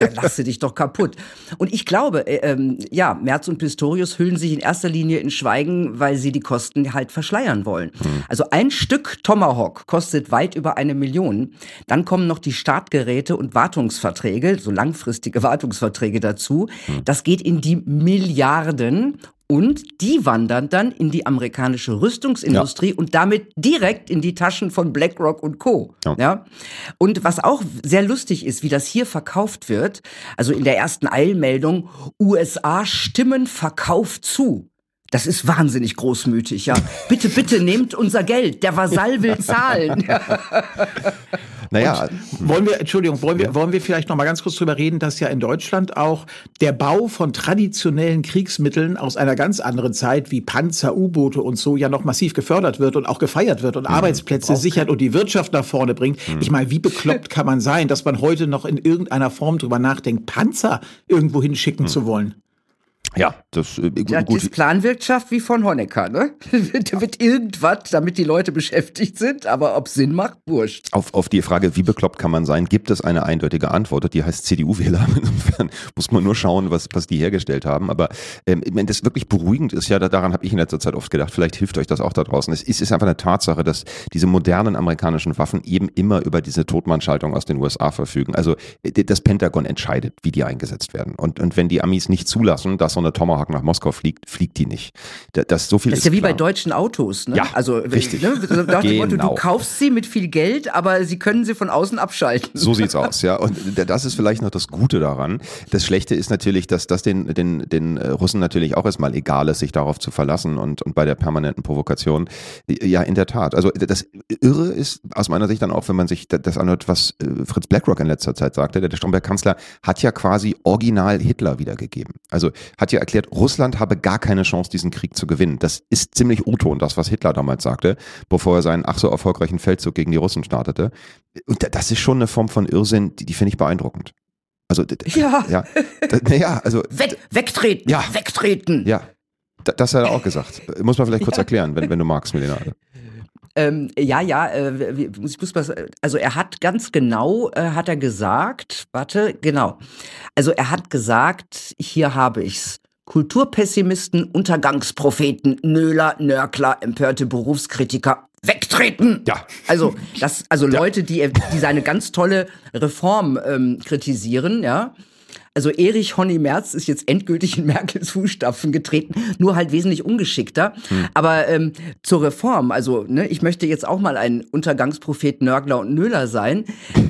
Dann lachst du dich doch kaputt. Und ich glaube, Merz und Pistorius hüllen sich in erster Linie in Schweigen, weil sie die Kosten halt verschleiern wollen. Also ein Stück Tomahawk kostet weit über 1 Million. Dann kommen noch die Startgeräte und Wartungsverträge, so langfristige Wartungsverträge dazu. Das geht in die Milliarden. Und die wandern dann in die amerikanische Rüstungsindustrie und damit direkt in die Taschen von BlackRock und Co. Ja. Und was auch sehr lustig ist, wie das hier verkauft wird, also in der ersten Eilmeldung, USA stimmen Verkauf zu. Das ist wahnsinnig großmütig, ja. Bitte, bitte nehmt unser Geld. Der Vasall will zahlen. Naja. Wollen wir vielleicht noch mal ganz kurz drüber reden, dass ja in Deutschland auch der Bau von traditionellen Kriegsmitteln aus einer ganz anderen Zeit wie Panzer, U-Boote und so ja noch massiv gefördert wird und auch gefeiert wird und Arbeitsplätze sichert und die Wirtschaft nach vorne bringt. Ich meine, wie bekloppt kann man sein, dass man heute noch in irgendeiner Form drüber nachdenkt, Panzer irgendwo hinschicken zu wollen? Ja, das ist Planwirtschaft wie von Honecker, ne? Da wird irgendwas, damit die Leute beschäftigt sind, aber ob Sinn macht, wurscht. Auf die Frage, wie bekloppt kann man sein, gibt es eine eindeutige Antwort, die heißt CDU-Wähler. Insofern muss man nur schauen, was die hergestellt haben. Aber wenn das wirklich beruhigend ist, ja, daran habe ich in letzter Zeit oft gedacht, vielleicht hilft euch das auch da draußen. Es ist einfach eine Tatsache, dass diese modernen amerikanischen Waffen eben immer über diese Totmannschaltung aus den USA verfügen. Also das Pentagon entscheidet, wie die eingesetzt werden. Und wenn die Amis nicht zulassen, dass so eine Tomahawk nach Moskau fliegt die nicht. Das ist ja wie bei deutschen Autos, ne? Ja, also, richtig. Ne? Nach dem Motto, du kaufst sie mit viel Geld, aber sie können sie von außen abschalten. So sieht's aus, ja. Und das ist vielleicht noch das Gute daran. Das Schlechte ist natürlich, dass das den Russen natürlich auch erstmal egal ist, sich darauf zu verlassen und bei der permanenten Provokation. Ja, in der Tat. Also das Irre ist aus meiner Sicht dann auch, wenn man sich das anhört, was Fritz BlackRock in letzter Zeit sagte. Der Stromberg-Kanzler hat ja quasi original Hitler wiedergegeben. Also hat ja erklärt, Russland habe gar keine Chance, diesen Krieg zu gewinnen. Das ist ziemlich O-Ton, das, was Hitler damals sagte, bevor er seinen ach so erfolgreichen Feldzug gegen die Russen startete. Und das ist schon eine Form von Irrsinn, die finde ich beeindruckend. Also, Wegtreten, ja. Wegtreten. Ja, das hat er auch gesagt. Muss man vielleicht kurz erklären, wenn du magst, Milena. Also er hat ganz genau, hat er gesagt, also er hat gesagt, hier habe ich's, Kulturpessimisten, Untergangspropheten, Nöler, Nörgler, empörte Berufskritiker, wegtreten! Ja. Also Leute, die seine ganz tolle Reform kritisieren, ja. Also Erich Honny Merz ist jetzt endgültig in Merkels Fußstapfen getreten, nur halt wesentlich ungeschickter. Aber zur Reform, also ich möchte jetzt auch mal ein Untergangsprophet Nörgler und Nöler sein.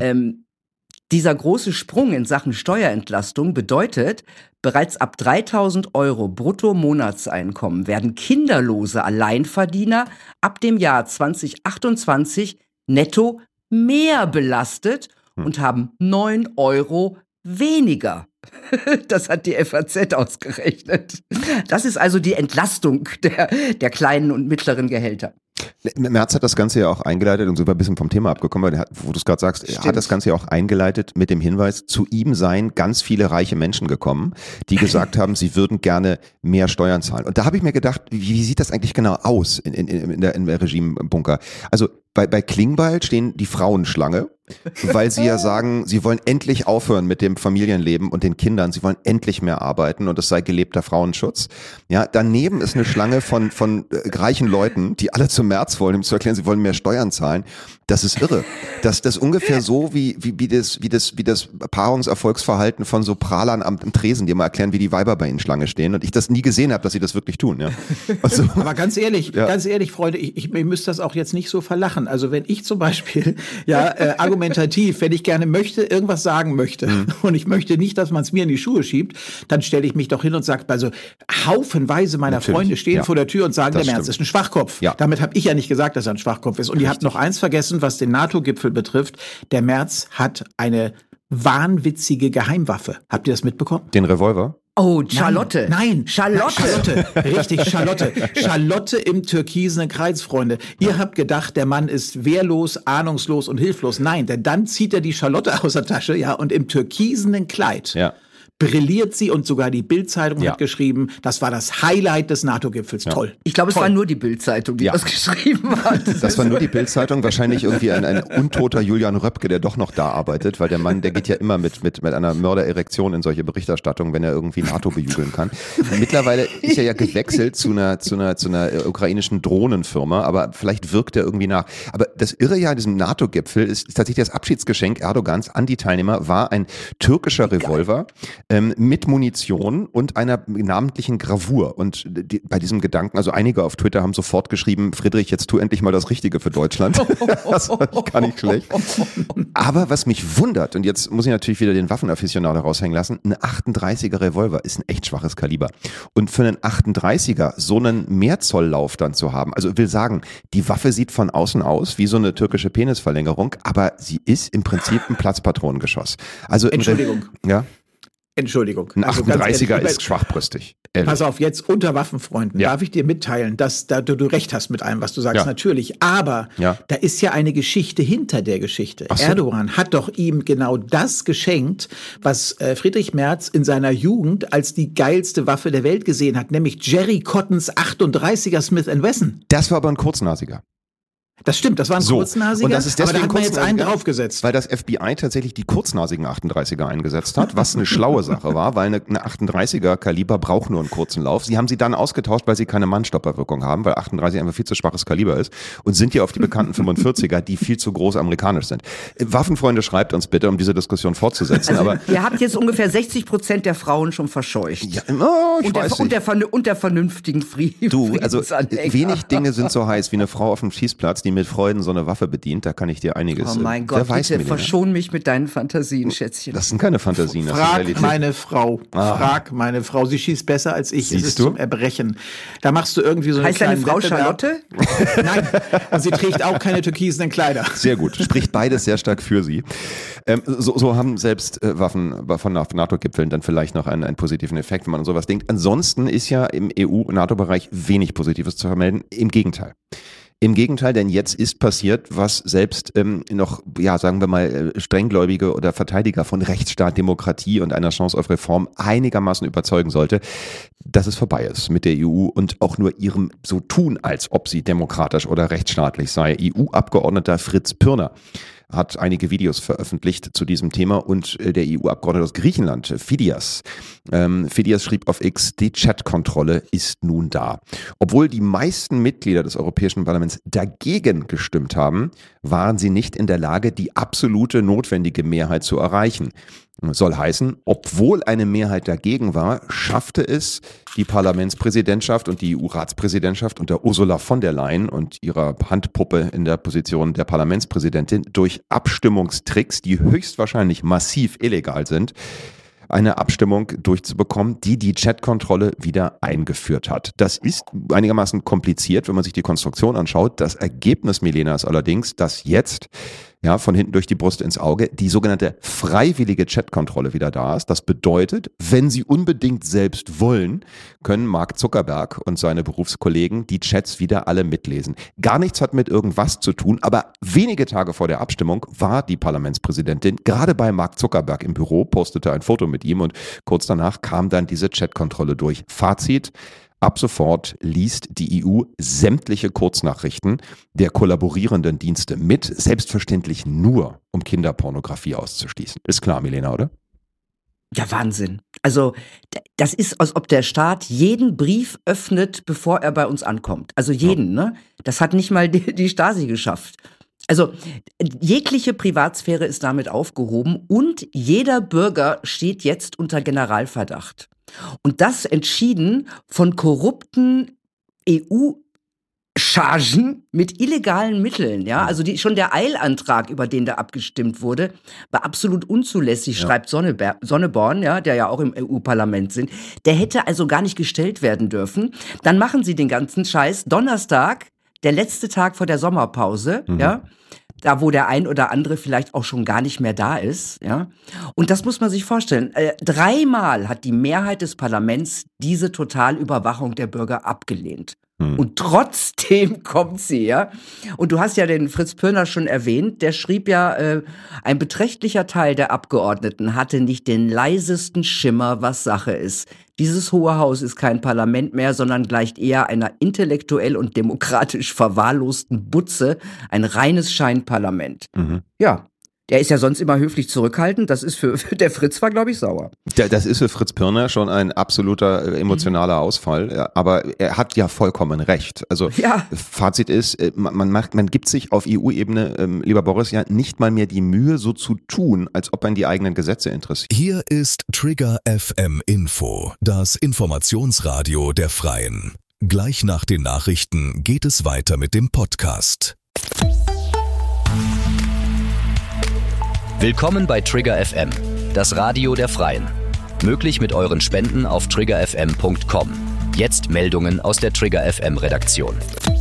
Dieser große Sprung in Sachen Steuerentlastung bedeutet, bereits ab 3.000 € Brutto-Monatseinkommen werden kinderlose Alleinverdiener ab dem Jahr 2028 netto mehr belastet und haben 9 € weniger. Das hat die FAZ ausgerechnet. Das ist also die Entlastung der kleinen und mittleren Gehälter. Merz hat das Ganze ja auch eingeleitet und so ein bisschen vom Thema abgekommen, weil wo du es gerade sagst, er hat das Ganze ja auch eingeleitet mit dem Hinweis, zu ihm seien ganz viele reiche Menschen gekommen, die gesagt haben, sie würden gerne mehr Steuern zahlen. Und da habe ich mir gedacht, wie sieht das eigentlich genau aus im Regimebunker? Also bei Klingbeil stehen die Frauen Schlange, weil sie ja sagen, sie wollen endlich aufhören mit dem Familienleben und den Kindern, sie wollen endlich mehr arbeiten und es sei gelebter Frauenschutz. Ja, daneben ist eine Schlange von reichen Leuten, die alle zum Merz wollen, um zu erklären, sie wollen mehr Steuern zahlen. Das ist irre. Das ist ungefähr so wie das Paarungserfolgsverhalten von so Prahlern am Tresen, die mal erklären, wie die Weiber bei ihnen Schlange stehen und ich das nie gesehen habe, dass sie das wirklich tun. Ja. Also, aber ganz ehrlich, Freunde, ihr müsst das auch jetzt nicht so verlachen. Also wenn ich zum Beispiel argumentativ, wenn ich gerne irgendwas sagen möchte und ich möchte nicht, dass man es mir in die Schuhe schiebt, dann stelle ich mich doch hin und sage, also haufenweise meiner Freunde stehen vor der Tür und sagen, der Merz ist ein Schwachkopf. Ja. Damit habe ich ja nicht gesagt, dass er ein Schwachkopf ist. Und ihr habt noch eins vergessen, was den NATO-Gipfel betrifft. Der Merz hat eine wahnwitzige Geheimwaffe. Habt ihr das mitbekommen? Den Revolver? Oh, Charlotte. Nein. Charlotte. Richtig, Charlotte. Charlotte im türkisenen Kreis, Freunde. Ihr habt gedacht, der Mann ist wehrlos, ahnungslos und hilflos. Nein, denn dann zieht er die Charlotte aus der Tasche, ja, und im türkisenen Kleid brilliert sie und sogar die Bild-Zeitung hat geschrieben, das war das Highlight des NATO-Gipfels. Ja. Toll. Ich glaube, es war nur die Bild-Zeitung, die das geschrieben hat. Das war nur die Bild-Zeitung, wahrscheinlich irgendwie ein untoter Julian Röpke, der doch noch da arbeitet, weil der Mann, der geht ja immer mit einer Mördererektion in solche Berichterstattungen, wenn er irgendwie NATO bejubeln kann. Und mittlerweile ist er ja gewechselt zu einer ukrainischen Drohnenfirma, aber vielleicht wirkt er irgendwie nach. Aber das Irre ja an diesem NATO-Gipfel ist tatsächlich das Abschiedsgeschenk Erdogans an die Teilnehmer war ein türkischer Revolver mit Munition und einer namentlichen Gravur. Und bei diesem Gedanken, also einige auf Twitter haben sofort geschrieben, Friedrich, jetzt tu endlich mal das Richtige für Deutschland. Das war gar nicht schlecht. Aber was mich wundert, und jetzt muss ich natürlich wieder den Waffenaficionado raushängen lassen, ein 38er Revolver ist ein echt schwaches Kaliber. Und für einen 38er so einen Mehrzolllauf dann zu haben, also will sagen, die Waffe sieht von außen aus wie so eine türkische Penisverlängerung, aber sie ist im Prinzip ein Platzpatronengeschoss. Also Entschuldigung. Ja. Entschuldigung. Ein 38er ist schwachbrüstig. Ehrlich. Pass auf, jetzt unter Waffenfreunden darf ich dir mitteilen, dass du recht hast mit allem, was du sagst, natürlich. Aber da ist ja eine Geschichte hinter der Geschichte. So. Erdogan hat doch ihm genau das geschenkt, was Friedrich Merz in seiner Jugend als die geilste Waffe der Welt gesehen hat, nämlich Jerry Cottons 38er Smith & Wesson. Das war aber ein kurznasiger. Das stimmt, das war ein kurznasiger, und das ist deswegen aber da hat man jetzt einen draufgesetzt. Weil das FBI tatsächlich die kurznasigen 38er eingesetzt hat, was eine schlaue Sache war, weil eine 38er Kaliber braucht nur einen kurzen Lauf. Sie haben sie dann ausgetauscht, weil sie keine Mannstopperwirkung haben, weil 38 einfach viel zu schwaches Kaliber ist und sind ja auf die bekannten 45er, die viel zu groß amerikanisch sind. Waffenfreunde, schreibt uns bitte, um diese Diskussion fortzusetzen. Also, aber ihr habt jetzt ungefähr 60% der Frauen schon verscheucht. Ja, und der vernünftigen Frieden. Du, also wenig Dinge sind so heiß wie eine Frau auf dem Schießplatz, die mit Freuden so eine Waffe bedient, da kann ich dir einiges. Oh mein Gott, bitte verschon mich mit deinen Fantasien, Schätzchen. Das sind keine Fantasien, das ist Realität. Frag meine Frau, sie schießt besser als ich. Siehst es ist du? Zum Erbrechen. Da machst du irgendwie so eine Heißt deine Frau Charlotte? Nein, und sie trägt auch keine türkisenen Kleider. Sehr gut, spricht beides sehr stark für sie. So haben selbst Waffen von NATO-Gipfeln dann vielleicht noch einen positiven Effekt, wenn man an sowas denkt. Ansonsten ist ja im EU-NATO-Bereich wenig Positives zu vermelden. Im Gegenteil. Im Gegenteil, denn jetzt ist passiert, was selbst noch, sagen wir mal, Strenggläubige oder Verteidiger von Rechtsstaat, Demokratie und einer Chance auf Reform einigermaßen überzeugen sollte, dass es vorbei ist mit der EU und auch nur ihrem so tun, als ob sie demokratisch oder rechtsstaatlich sei. EU-Abgeordneter Fritz Pürner hat einige Videos veröffentlicht zu diesem Thema und der EU-Abgeordnete aus Griechenland, Fidias. Fidias schrieb auf X, die Chatkontrolle ist nun da. Obwohl die meisten Mitglieder des Europäischen Parlaments dagegen gestimmt haben, waren sie nicht in der Lage, die absolute notwendige Mehrheit zu erreichen. Soll heißen, obwohl eine Mehrheit dagegen war, schaffte es die Parlamentspräsidentschaft und die EU-Ratspräsidentschaft unter Ursula von der Leyen und ihrer Handpuppe in der Position der Parlamentspräsidentin durch Abstimmungstricks, die höchstwahrscheinlich massiv illegal sind, eine Abstimmung durchzubekommen, die Chatkontrolle wieder eingeführt hat. Das ist einigermaßen kompliziert, wenn man sich die Konstruktion anschaut. Das Ergebnis, Milena, ist allerdings, dass jetzt von hinten durch die Brust ins Auge, die sogenannte freiwillige Chatkontrolle wieder da ist. Das bedeutet, wenn Sie unbedingt selbst wollen, können Mark Zuckerberg und seine Berufskollegen die Chats wieder alle mitlesen. Gar nichts hat mit irgendwas zu tun, aber wenige Tage vor der Abstimmung war die Parlamentspräsidentin gerade bei Mark Zuckerberg im Büro, postete ein Foto mit ihm und kurz danach kam dann diese Chatkontrolle durch. Fazit: Ab sofort liest die EU sämtliche Kurznachrichten der kollaborierenden Dienste mit, selbstverständlich nur, um Kinderpornografie auszuschließen. Ist klar, Milena, oder? Ja, Wahnsinn. Also das ist, als ob der Staat jeden Brief öffnet, bevor er bei uns ankommt. Also jeden, ne? Das hat nicht mal die Stasi geschafft. Also jegliche Privatsphäre ist damit aufgehoben und jeder Bürger steht jetzt unter Generalverdacht. Und das entschieden von korrupten EU-Chargen mit illegalen Mitteln. Ja? Also schon der Eilantrag, über den da abgestimmt wurde, war absolut unzulässig, schreibt Sonneborn, der ja auch im EU-Parlament sind. Der hätte also gar nicht gestellt werden dürfen. Dann machen sie den ganzen Scheiß Donnerstag, der letzte Tag vor der Sommerpause, da wo der ein oder andere vielleicht auch schon gar nicht mehr da ist, Und das muss man sich vorstellen. 3-mal hat die Mehrheit des Parlaments diese Totalüberwachung der Bürger abgelehnt. Und trotzdem kommt sie, ja. Und du hast ja den Fritz Pirner schon erwähnt, der schrieb ja, ein beträchtlicher Teil der Abgeordneten hatte nicht den leisesten Schimmer, was Sache ist. Dieses Hohe Haus ist kein Parlament mehr, sondern gleicht eher einer intellektuell und demokratisch verwahrlosten Butze, ein reines Scheinparlament. Ja. Der ist ja sonst immer höflich zurückhaltend. Das ist der Fritz war, glaube ich, sauer. Das ist für Fritz Pirner schon ein absoluter emotionaler Ausfall. Aber er hat ja vollkommen recht. Also Fazit ist, man gibt sich auf EU-Ebene, lieber Boris, ja nicht mal mehr die Mühe, so zu tun, als ob einen die eigenen Gesetze interessieren. Hier ist Trigger FM Info, das Informationsradio der Freien. Gleich nach den Nachrichten geht es weiter mit dem Podcast. Willkommen bei Trigger FM, das Radio der Freien. Möglich mit euren Spenden auf triggerfm.com. Jetzt Meldungen aus der Trigger FM Redaktion.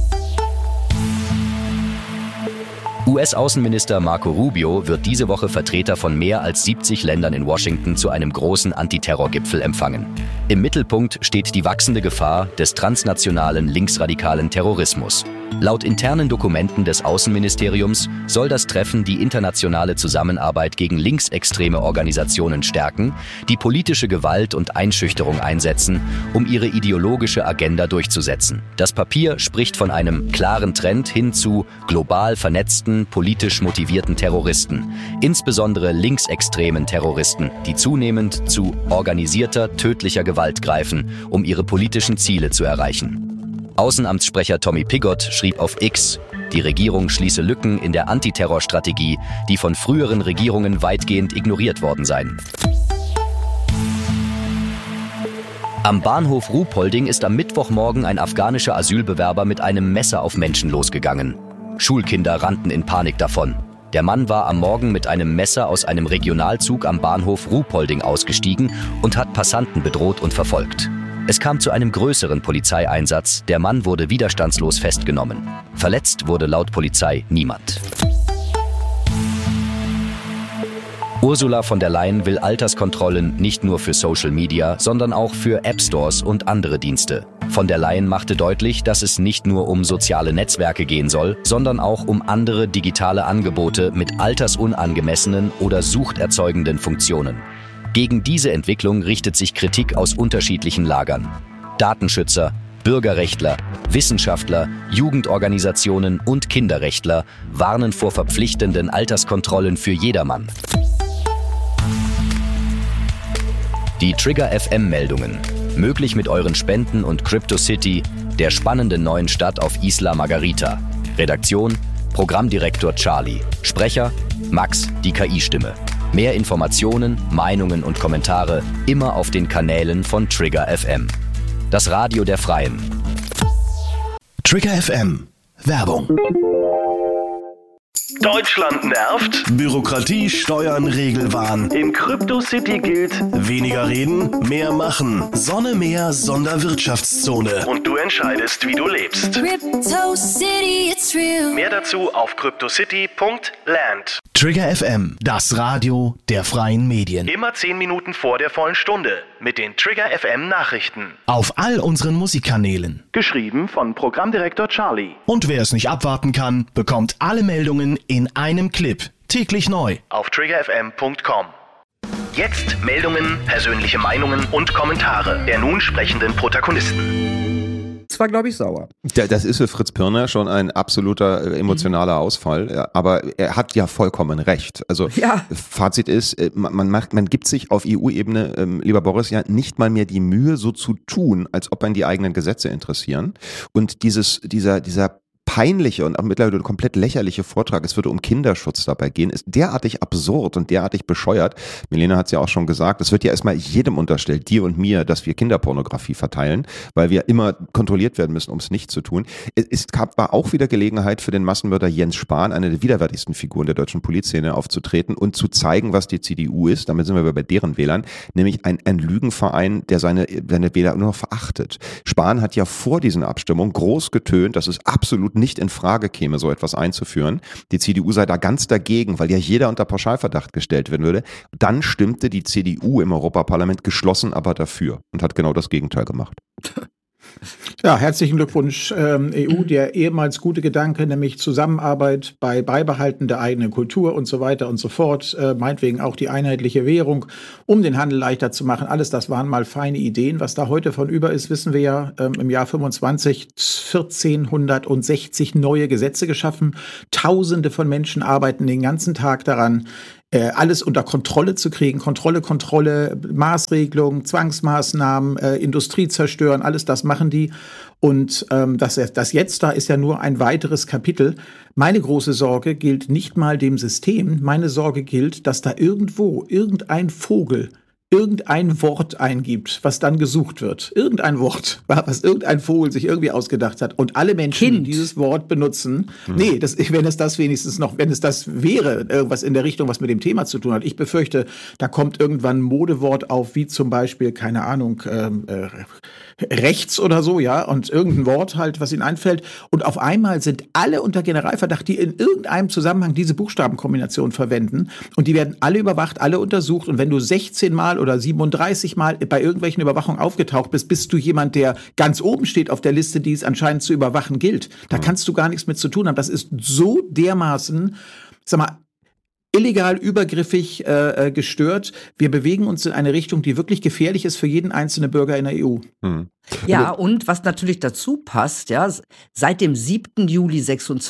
US-Außenminister Marco Rubio wird diese Woche Vertreter von mehr als 70 Ländern in Washington zu einem großen Antiterrorgipfel empfangen. Im Mittelpunkt steht die wachsende Gefahr des transnationalen linksradikalen Terrorismus. Laut internen Dokumenten des Außenministeriums soll das Treffen die internationale Zusammenarbeit gegen linksextreme Organisationen stärken, die politische Gewalt und Einschüchterung einsetzen, um ihre ideologische Agenda durchzusetzen. Das Papier spricht von einem klaren Trend hin zu global vernetzten, politisch motivierten Terroristen, insbesondere linksextremen Terroristen, die zunehmend zu organisierter, tödlicher Gewalt greifen, um ihre politischen Ziele zu erreichen. Außenamtssprecher Tommy Pigott schrieb auf X, die Regierung schließe Lücken in der Antiterrorstrategie, die von früheren Regierungen weitgehend ignoriert worden seien. Am Bahnhof Ruhpolding ist am Mittwochmorgen ein afghanischer Asylbewerber mit einem Messer auf Menschen losgegangen. Schulkinder rannten in Panik davon. Der Mann war am Morgen mit einem Messer aus einem Regionalzug am Bahnhof Ruhpolding ausgestiegen und hat Passanten bedroht und verfolgt. Es kam zu einem größeren Polizeieinsatz. Der Mann wurde widerstandslos festgenommen. Verletzt wurde laut Polizei niemand. Ursula von der Leyen will Alterskontrollen nicht nur für Social Media, sondern auch für App-Stores und andere Dienste. Von der Leyen machte deutlich, dass es nicht nur um soziale Netzwerke gehen soll, sondern auch um andere digitale Angebote mit altersunangemessenen oder suchterzeugenden Funktionen. Gegen diese Entwicklung richtet sich Kritik aus unterschiedlichen Lagern. Datenschützer, Bürgerrechtler, Wissenschaftler, Jugendorganisationen und Kinderrechtler warnen vor verpflichtenden Alterskontrollen für jedermann. Die Trigger FM Meldungen. Möglich mit euren Spenden und CryptoCity, der spannenden neuen Stadt auf Isla Margarita. Redaktion, Programmdirektor Charlie. Sprecher, Max, die KI-Stimme. Mehr Informationen, Meinungen und Kommentare immer auf den Kanälen von Trigger FM. Das Radio der Freien. Trigger FM. Werbung. Deutschland nervt? Bürokratie, Steuern, Regelwahn. In CryptoCity gilt: weniger reden, mehr machen. Sonne, Meer, Sonderwirtschaftszone. Und du entscheidest, wie du lebst. CryptoCity, it's real. Mehr dazu auf cryptocity.land. Trigger FM, das Radio der freien Medien. Immer 10 Minuten vor der vollen Stunde mit den Trigger FM Nachrichten. Auf all unseren Musikkanälen. Geschrieben von Programmdirektor Charlie. Und wer es nicht abwarten kann, bekommt alle Meldungen in einem Clip. Täglich neu. Auf triggerfm.com. Jetzt Meldungen, persönliche Meinungen und Kommentare der nun sprechenden Protagonisten. Das war, glaube ich, sauer. Das ist für Fritz Pirner schon ein absoluter emotionaler Ausfall, aber er hat ja vollkommen recht. Also Fazit ist, man gibt sich auf EU-Ebene, lieber Boris, ja nicht mal mehr die Mühe, so zu tun, als ob einen die eigenen Gesetze interessieren. Und dieser peinliche und auch mittlerweile komplett lächerliche Vortrag, es würde um Kinderschutz dabei gehen, ist derartig absurd und derartig bescheuert. Milena hat es ja auch schon gesagt, es wird ja erstmal jedem unterstellt, dir und mir, dass wir Kinderpornografie verteilen, weil wir immer kontrolliert werden müssen, um es nicht zu tun. War auch wieder Gelegenheit für den Massenmörder Jens Spahn, eine der widerwärtigsten Figuren der deutschen Polizszene, aufzutreten und zu zeigen, was die CDU ist. Damit sind wir bei deren Wählern, nämlich ein Lügenverein, der seine Wähler nur noch verachtet. Spahn hat ja vor diesen Abstimmungen groß getönt, dass es absolut nicht in Frage käme, so etwas einzuführen. Die CDU sei da ganz dagegen, weil ja jeder unter Pauschalverdacht gestellt werden würde. Dann stimmte die CDU im Europaparlament geschlossen aber dafür und hat genau das Gegenteil gemacht. Ja, herzlichen Glückwunsch EU, der ehemals gute Gedanke, nämlich Zusammenarbeit bei Beibehalten der eigenen Kultur und so weiter und so fort, meinetwegen auch die einheitliche Währung, um den Handel leichter zu machen. Alles das waren mal feine Ideen. Was da heute von über ist, wissen wir ja, im Jahr 25 1460 neue Gesetze geschaffen. Tausende von Menschen arbeiten den ganzen Tag daran, alles unter Kontrolle zu kriegen. Kontrolle, Maßregelungen, Zwangsmaßnahmen, Industrie zerstören, alles das machen die. Und das jetzt da ist ja nur ein weiteres Kapitel. Meine große Sorge gilt nicht mal dem System. Meine Sorge gilt, dass da irgendwo irgendein Vogel irgendein Wort eingibt, was dann gesucht wird. Irgendein Wort, was irgendein Vogel sich irgendwie ausgedacht hat. Und alle Menschen, die dieses Wort benutzen, wenn es das wäre, irgendwas in der Richtung, was mit dem Thema zu tun hat. Ich befürchte, da kommt irgendwann ein Modewort auf, wie zum Beispiel, keine Ahnung, rechts oder so, ja, und irgendein Wort halt, was ihnen einfällt. Und auf einmal sind alle unter Generalverdacht, die in irgendeinem Zusammenhang diese Buchstabenkombination verwenden. Und die werden alle überwacht, alle untersucht. Und wenn du 16 Mal oder 37 Mal bei irgendwelchen Überwachungen aufgetaucht bist du jemand, der ganz oben steht auf der Liste, die es anscheinend zu überwachen gilt. Da kannst du gar nichts mit zu tun haben. Das ist so dermaßen, sag mal, illegal, übergriffig gestört. Wir bewegen uns in eine Richtung, die wirklich gefährlich ist für jeden einzelnen Bürger in der EU. Ja, und was natürlich dazu passt, ja, seit dem 7. Juli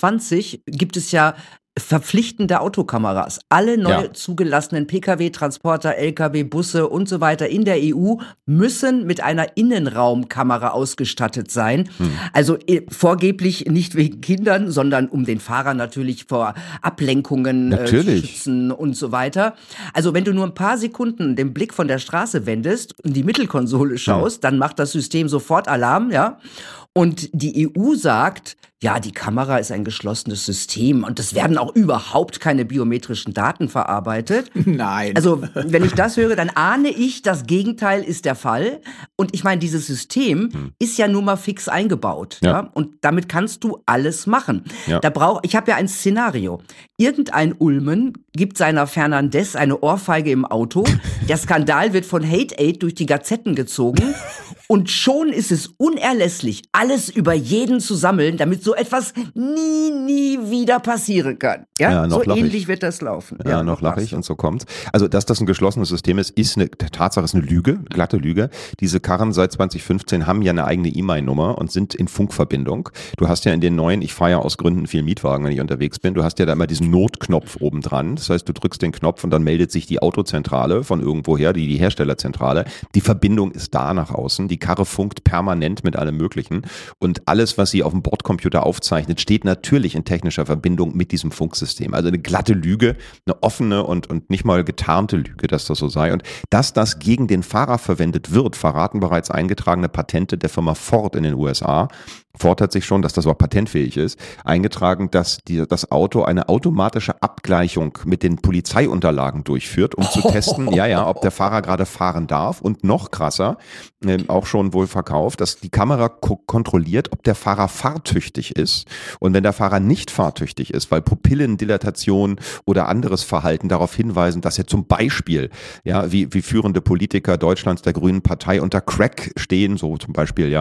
26 gibt es ja verpflichtende Autokameras. Alle neu zugelassenen Pkw-Transporter, Lkw, Busse und so weiter in der EU müssen mit einer Innenraumkamera ausgestattet sein. Also vorgeblich nicht wegen Kindern, sondern um den Fahrer natürlich vor Ablenkungen zu schützen und so weiter. Also wenn du nur ein paar Sekunden den Blick von der Straße wendest und die Mittelkonsole schaust, dann macht das System sofort Alarm, ja. Und die EU sagt, ja, die Kamera ist ein geschlossenes System und es werden auch überhaupt keine biometrischen Daten verarbeitet. Nein. Also, wenn ich das höre, dann ahne ich, das Gegenteil ist der Fall. Und ich meine, dieses System ist ja nun mal fix eingebaut. Ja. Und damit kannst du alles machen. Ja. Ich habe ja ein Szenario. Irgendein Ulmen gibt seiner Fernandez eine Ohrfeige im Auto. Der Skandal wird von Hate Aid durch die Gazetten gezogen. Und schon ist es unerlässlich, alles über jeden zu sammeln, damit so etwas nie wieder passieren kann. Ja, so ähnlich wird das laufen. Ja, noch lache ich und so kommt's. Also, dass das ein geschlossenes System ist, Tatsache, ist eine Lüge, eine glatte Lüge. Diese Karren seit 2015 haben ja eine eigene E-Mail-Nummer und sind in Funkverbindung. Du hast ja in den neuen, ich fahre ja aus Gründen viel Mietwagen, wenn ich unterwegs bin, du hast ja da immer diesen Notknopf oben dran. Das heißt, du drückst den Knopf und dann meldet sich die Autozentrale von irgendwoher, die Herstellerzentrale. Die Verbindung ist da nach außen. Die Karre funkt permanent mit allem Möglichen. Und alles, was sie auf dem Bordcomputer aufzeichnet, steht natürlich in technischer Verbindung mit diesem Funksystem. Also eine glatte Lüge, eine offene und nicht mal getarnte Lüge, dass das so sei. Und dass das gegen den Fahrer verwendet wird, verraten bereits eingetragene Patente der Firma Ford in den USA. Ford hat sich schon, dass das auch patentfähig ist, eingetragen, dass das Auto eine automatische Abgleichung mit den Polizeiunterlagen durchführt, um zu testen, ob der Fahrer gerade fahren darf. Und noch krasser, auch schon wohl verkauft, dass die Kamera kontrolliert, ob der Fahrer fahrtüchtig ist. Und wenn der Fahrer nicht fahrtüchtig ist, weil Pupillendilatation oder anderes Verhalten darauf hinweisen, dass er zum Beispiel, wie führende Politiker Deutschlands der Grünen Partei unter Crack stehen, so zum Beispiel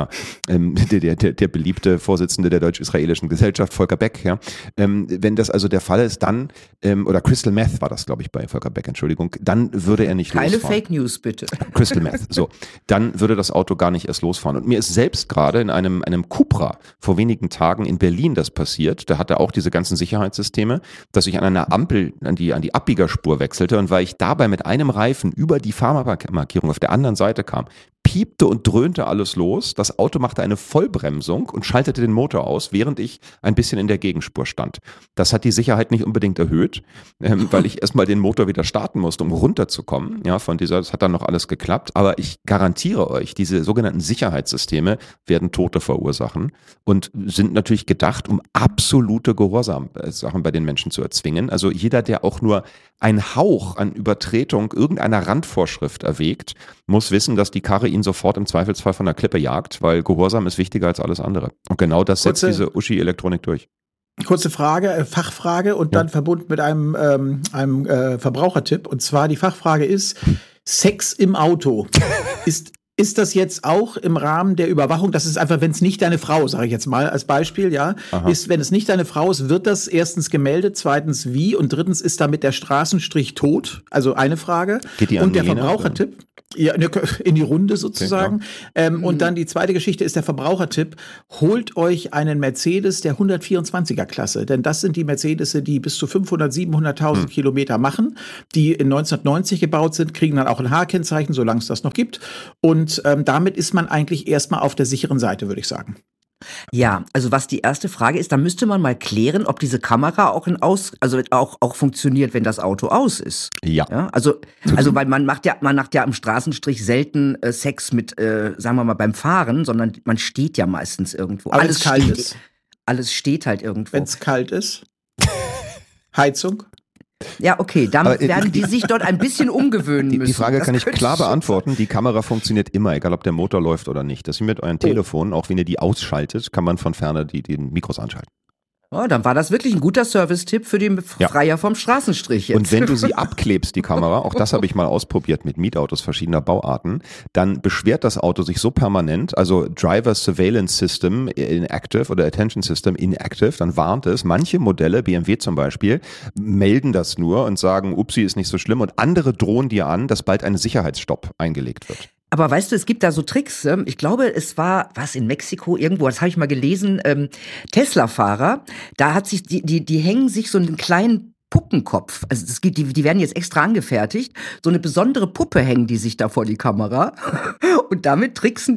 der beliebte Vorsitzende der deutsch-israelischen Gesellschaft, Volker Beck, wenn das also der Fall ist, dann, oder Crystal Meth war das, glaube ich, bei Volker Beck, Entschuldigung, dann würde er nicht losfahren. Keine Fake News, bitte. Crystal Meth, so. Dann würde das Auto gar nicht erst losfahren. Und mir ist selbst gerade in einem Cupra vor wenigen Tagen in Berlin das passiert, da hatte er auch diese ganzen Sicherheitssysteme, dass ich an einer Ampel an die Abbiegerspur wechselte und weil ich dabei mit einem Reifen über die Fahrmarkierung auf der anderen Seite kam, piepte und dröhnte alles los. Das Auto machte eine Vollbremsung und schaltete den Motor aus, während ich ein bisschen in der Gegenspur stand. Das hat die Sicherheit nicht unbedingt erhöht, weil ich erstmal den Motor wieder starten musste, um runterzukommen. Ja, das hat dann noch alles geklappt. Aber ich garantiere euch, diese sogenannten Sicherheitssysteme werden Tote verursachen und sind natürlich gedacht, um absolute Gehorsamsachen bei den Menschen zu erzwingen. Also jeder, der auch nur einen Hauch an Übertretung irgendeiner Randvorschrift erwägt, muss wissen, dass die Karre ihn sofort im Zweifelsfall von der Klippe jagt, weil Gehorsam ist wichtiger als alles andere. Und genau das setzt diese Uschi-Elektronik durch. Kurze Frage, Fachfrage und dann verbunden mit einem Verbrauchertipp. Und zwar die Fachfrage ist, Sex im Auto. ist das jetzt auch im Rahmen der Überwachung? Das ist einfach, wenn es nicht deine Frau, sage ich jetzt mal als Beispiel, ja, ist, wenn es nicht deine Frau ist, wird das erstens gemeldet, zweitens wie und drittens ist damit der Straßenstrich tot? Also eine Frage. Geht die und der Lena, Verbrauchertipp. Ja, in die Runde sozusagen. Okay, und dann die zweite Geschichte ist der Verbrauchertipp. Holt euch einen Mercedes der 124er Klasse, denn das sind die Mercedes, die bis zu 500, 700.000 Kilometer machen, die in 1990 gebaut sind, kriegen dann auch ein H-Kennzeichen, solange es das noch gibt. Und damit ist man eigentlich erstmal auf der sicheren Seite, würde ich sagen. Ja, also was die erste Frage ist, da müsste man mal klären, ob diese Kamera auch funktioniert, wenn das Auto aus ist. Ja. Also weil man macht ja am Straßenstrich selten Sex mit, sagen wir mal, beim Fahren, sondern man steht ja meistens irgendwo. Aber alles kalt ist. Alles steht halt irgendwo. Wenn es kalt ist. Heizung. Ja, okay, dann werden die sich dort ein bisschen umgewöhnen müssen. Die Frage kann ich klar beantworten. Die Kamera funktioniert immer, egal ob der Motor läuft oder nicht. Das ist wie mit euren Telefonen, auch wenn ihr die ausschaltet, kann man von ferne die Mikros anschalten. Oh, dann war das wirklich ein guter Service-Tipp für den Freier vom Straßenstrich jetzt. Und wenn du sie abklebst, die Kamera, auch das habe ich mal ausprobiert mit Mietautos verschiedener Bauarten, dann beschwert das Auto sich so permanent, also Driver Surveillance System inactive oder Attention System inactive, dann warnt es. Manche Modelle, BMW zum Beispiel, melden das nur und sagen, upsi, ist nicht so schlimm, und andere drohen dir an, dass bald ein Sicherheitsstopp eingelegt wird. Aber weißt du, es gibt da so Tricks. Ich glaube, es war, in Mexiko irgendwo, das habe ich mal gelesen, Tesla-Fahrer, da hat sich, die hängen sich so einen kleinen Puppenkopf, also die werden jetzt extra angefertigt, so eine besondere Puppe hängen die sich da vor die Kamera und damit tricksen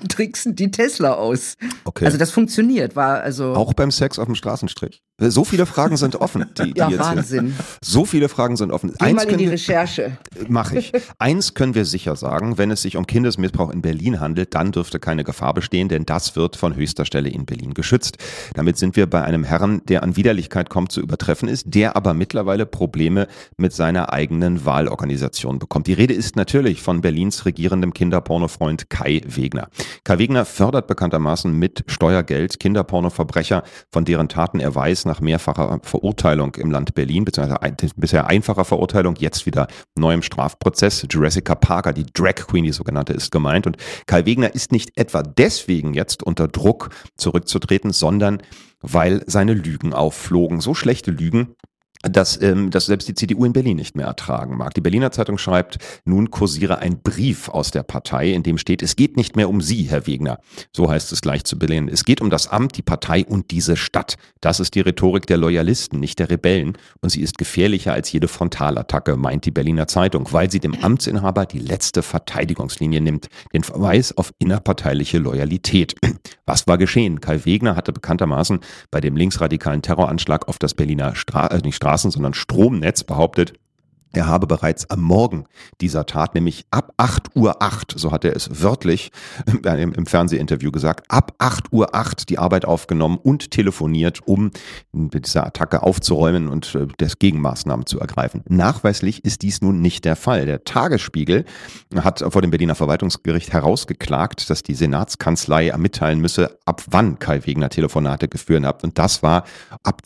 die Tesla aus. Okay. Also das funktioniert, auch beim Sex auf dem Straßenstrich. So viele Fragen sind offen. Wahnsinn. So viele Fragen sind offen. Geh mal in die Recherche. Mache ich. Eins können wir sicher sagen, wenn es sich um Kindesmissbrauch in Berlin handelt, dann dürfte keine Gefahr bestehen, denn das wird von höchster Stelle in Berlin geschützt. Damit sind wir bei einem Herrn, der an Widerlichkeit kaum zu übertreffen ist, der aber mittlerweile Probleme mit seiner eigenen Wahlorganisation bekommt. Die Rede ist natürlich von Berlins regierendem Kinderpornofreund Kai Wegner. Kai Wegner fördert bekanntermaßen mit Steuergeld Kinderpornoverbrecher, von deren Taten er weiß, nach mehrfacher Verurteilung im Land Berlin, beziehungsweise bisher einfacher Verurteilung, jetzt wieder neuem Strafprozess. Jessica Parker, die Drag Queen, die sogenannte, ist gemeint. Und Kai Wegner ist nicht etwa deswegen jetzt unter Druck zurückzutreten, sondern weil seine Lügen aufflogen. So schlechte Lügen, dass selbst die CDU in Berlin nicht mehr ertragen mag. Die Berliner Zeitung schreibt, nun kursiere ein Brief aus der Partei, in dem steht, es geht nicht mehr um Sie, Herr Wegner. So heißt es gleich zu Berlin. Es geht um das Amt, die Partei und diese Stadt. Das ist die Rhetorik der Loyalisten, nicht der Rebellen. Und sie ist gefährlicher als jede Frontalattacke, meint die Berliner Zeitung, weil sie dem Amtsinhaber die letzte Verteidigungslinie nimmt. Den Verweis auf innerparteiliche Loyalität. Was war geschehen? Kai Wegner hatte bekanntermaßen bei dem linksradikalen Terroranschlag auf das Berliner sondern Stromnetz behauptet, er habe bereits am Morgen dieser Tat, nämlich ab 8:08 Uhr, so hat er es wörtlich im Fernsehinterview gesagt, ab 8:08 Uhr die Arbeit aufgenommen und telefoniert, um mit dieser Attacke aufzuräumen und Gegenmaßnahmen zu ergreifen. Nachweislich ist dies nun nicht der Fall. Der Tagesspiegel hat vor dem Berliner Verwaltungsgericht herausgeklagt, dass die Senatskanzlei mitteilen müsse, ab wann Kai Wegner Telefonate geführt hat. Und das war ab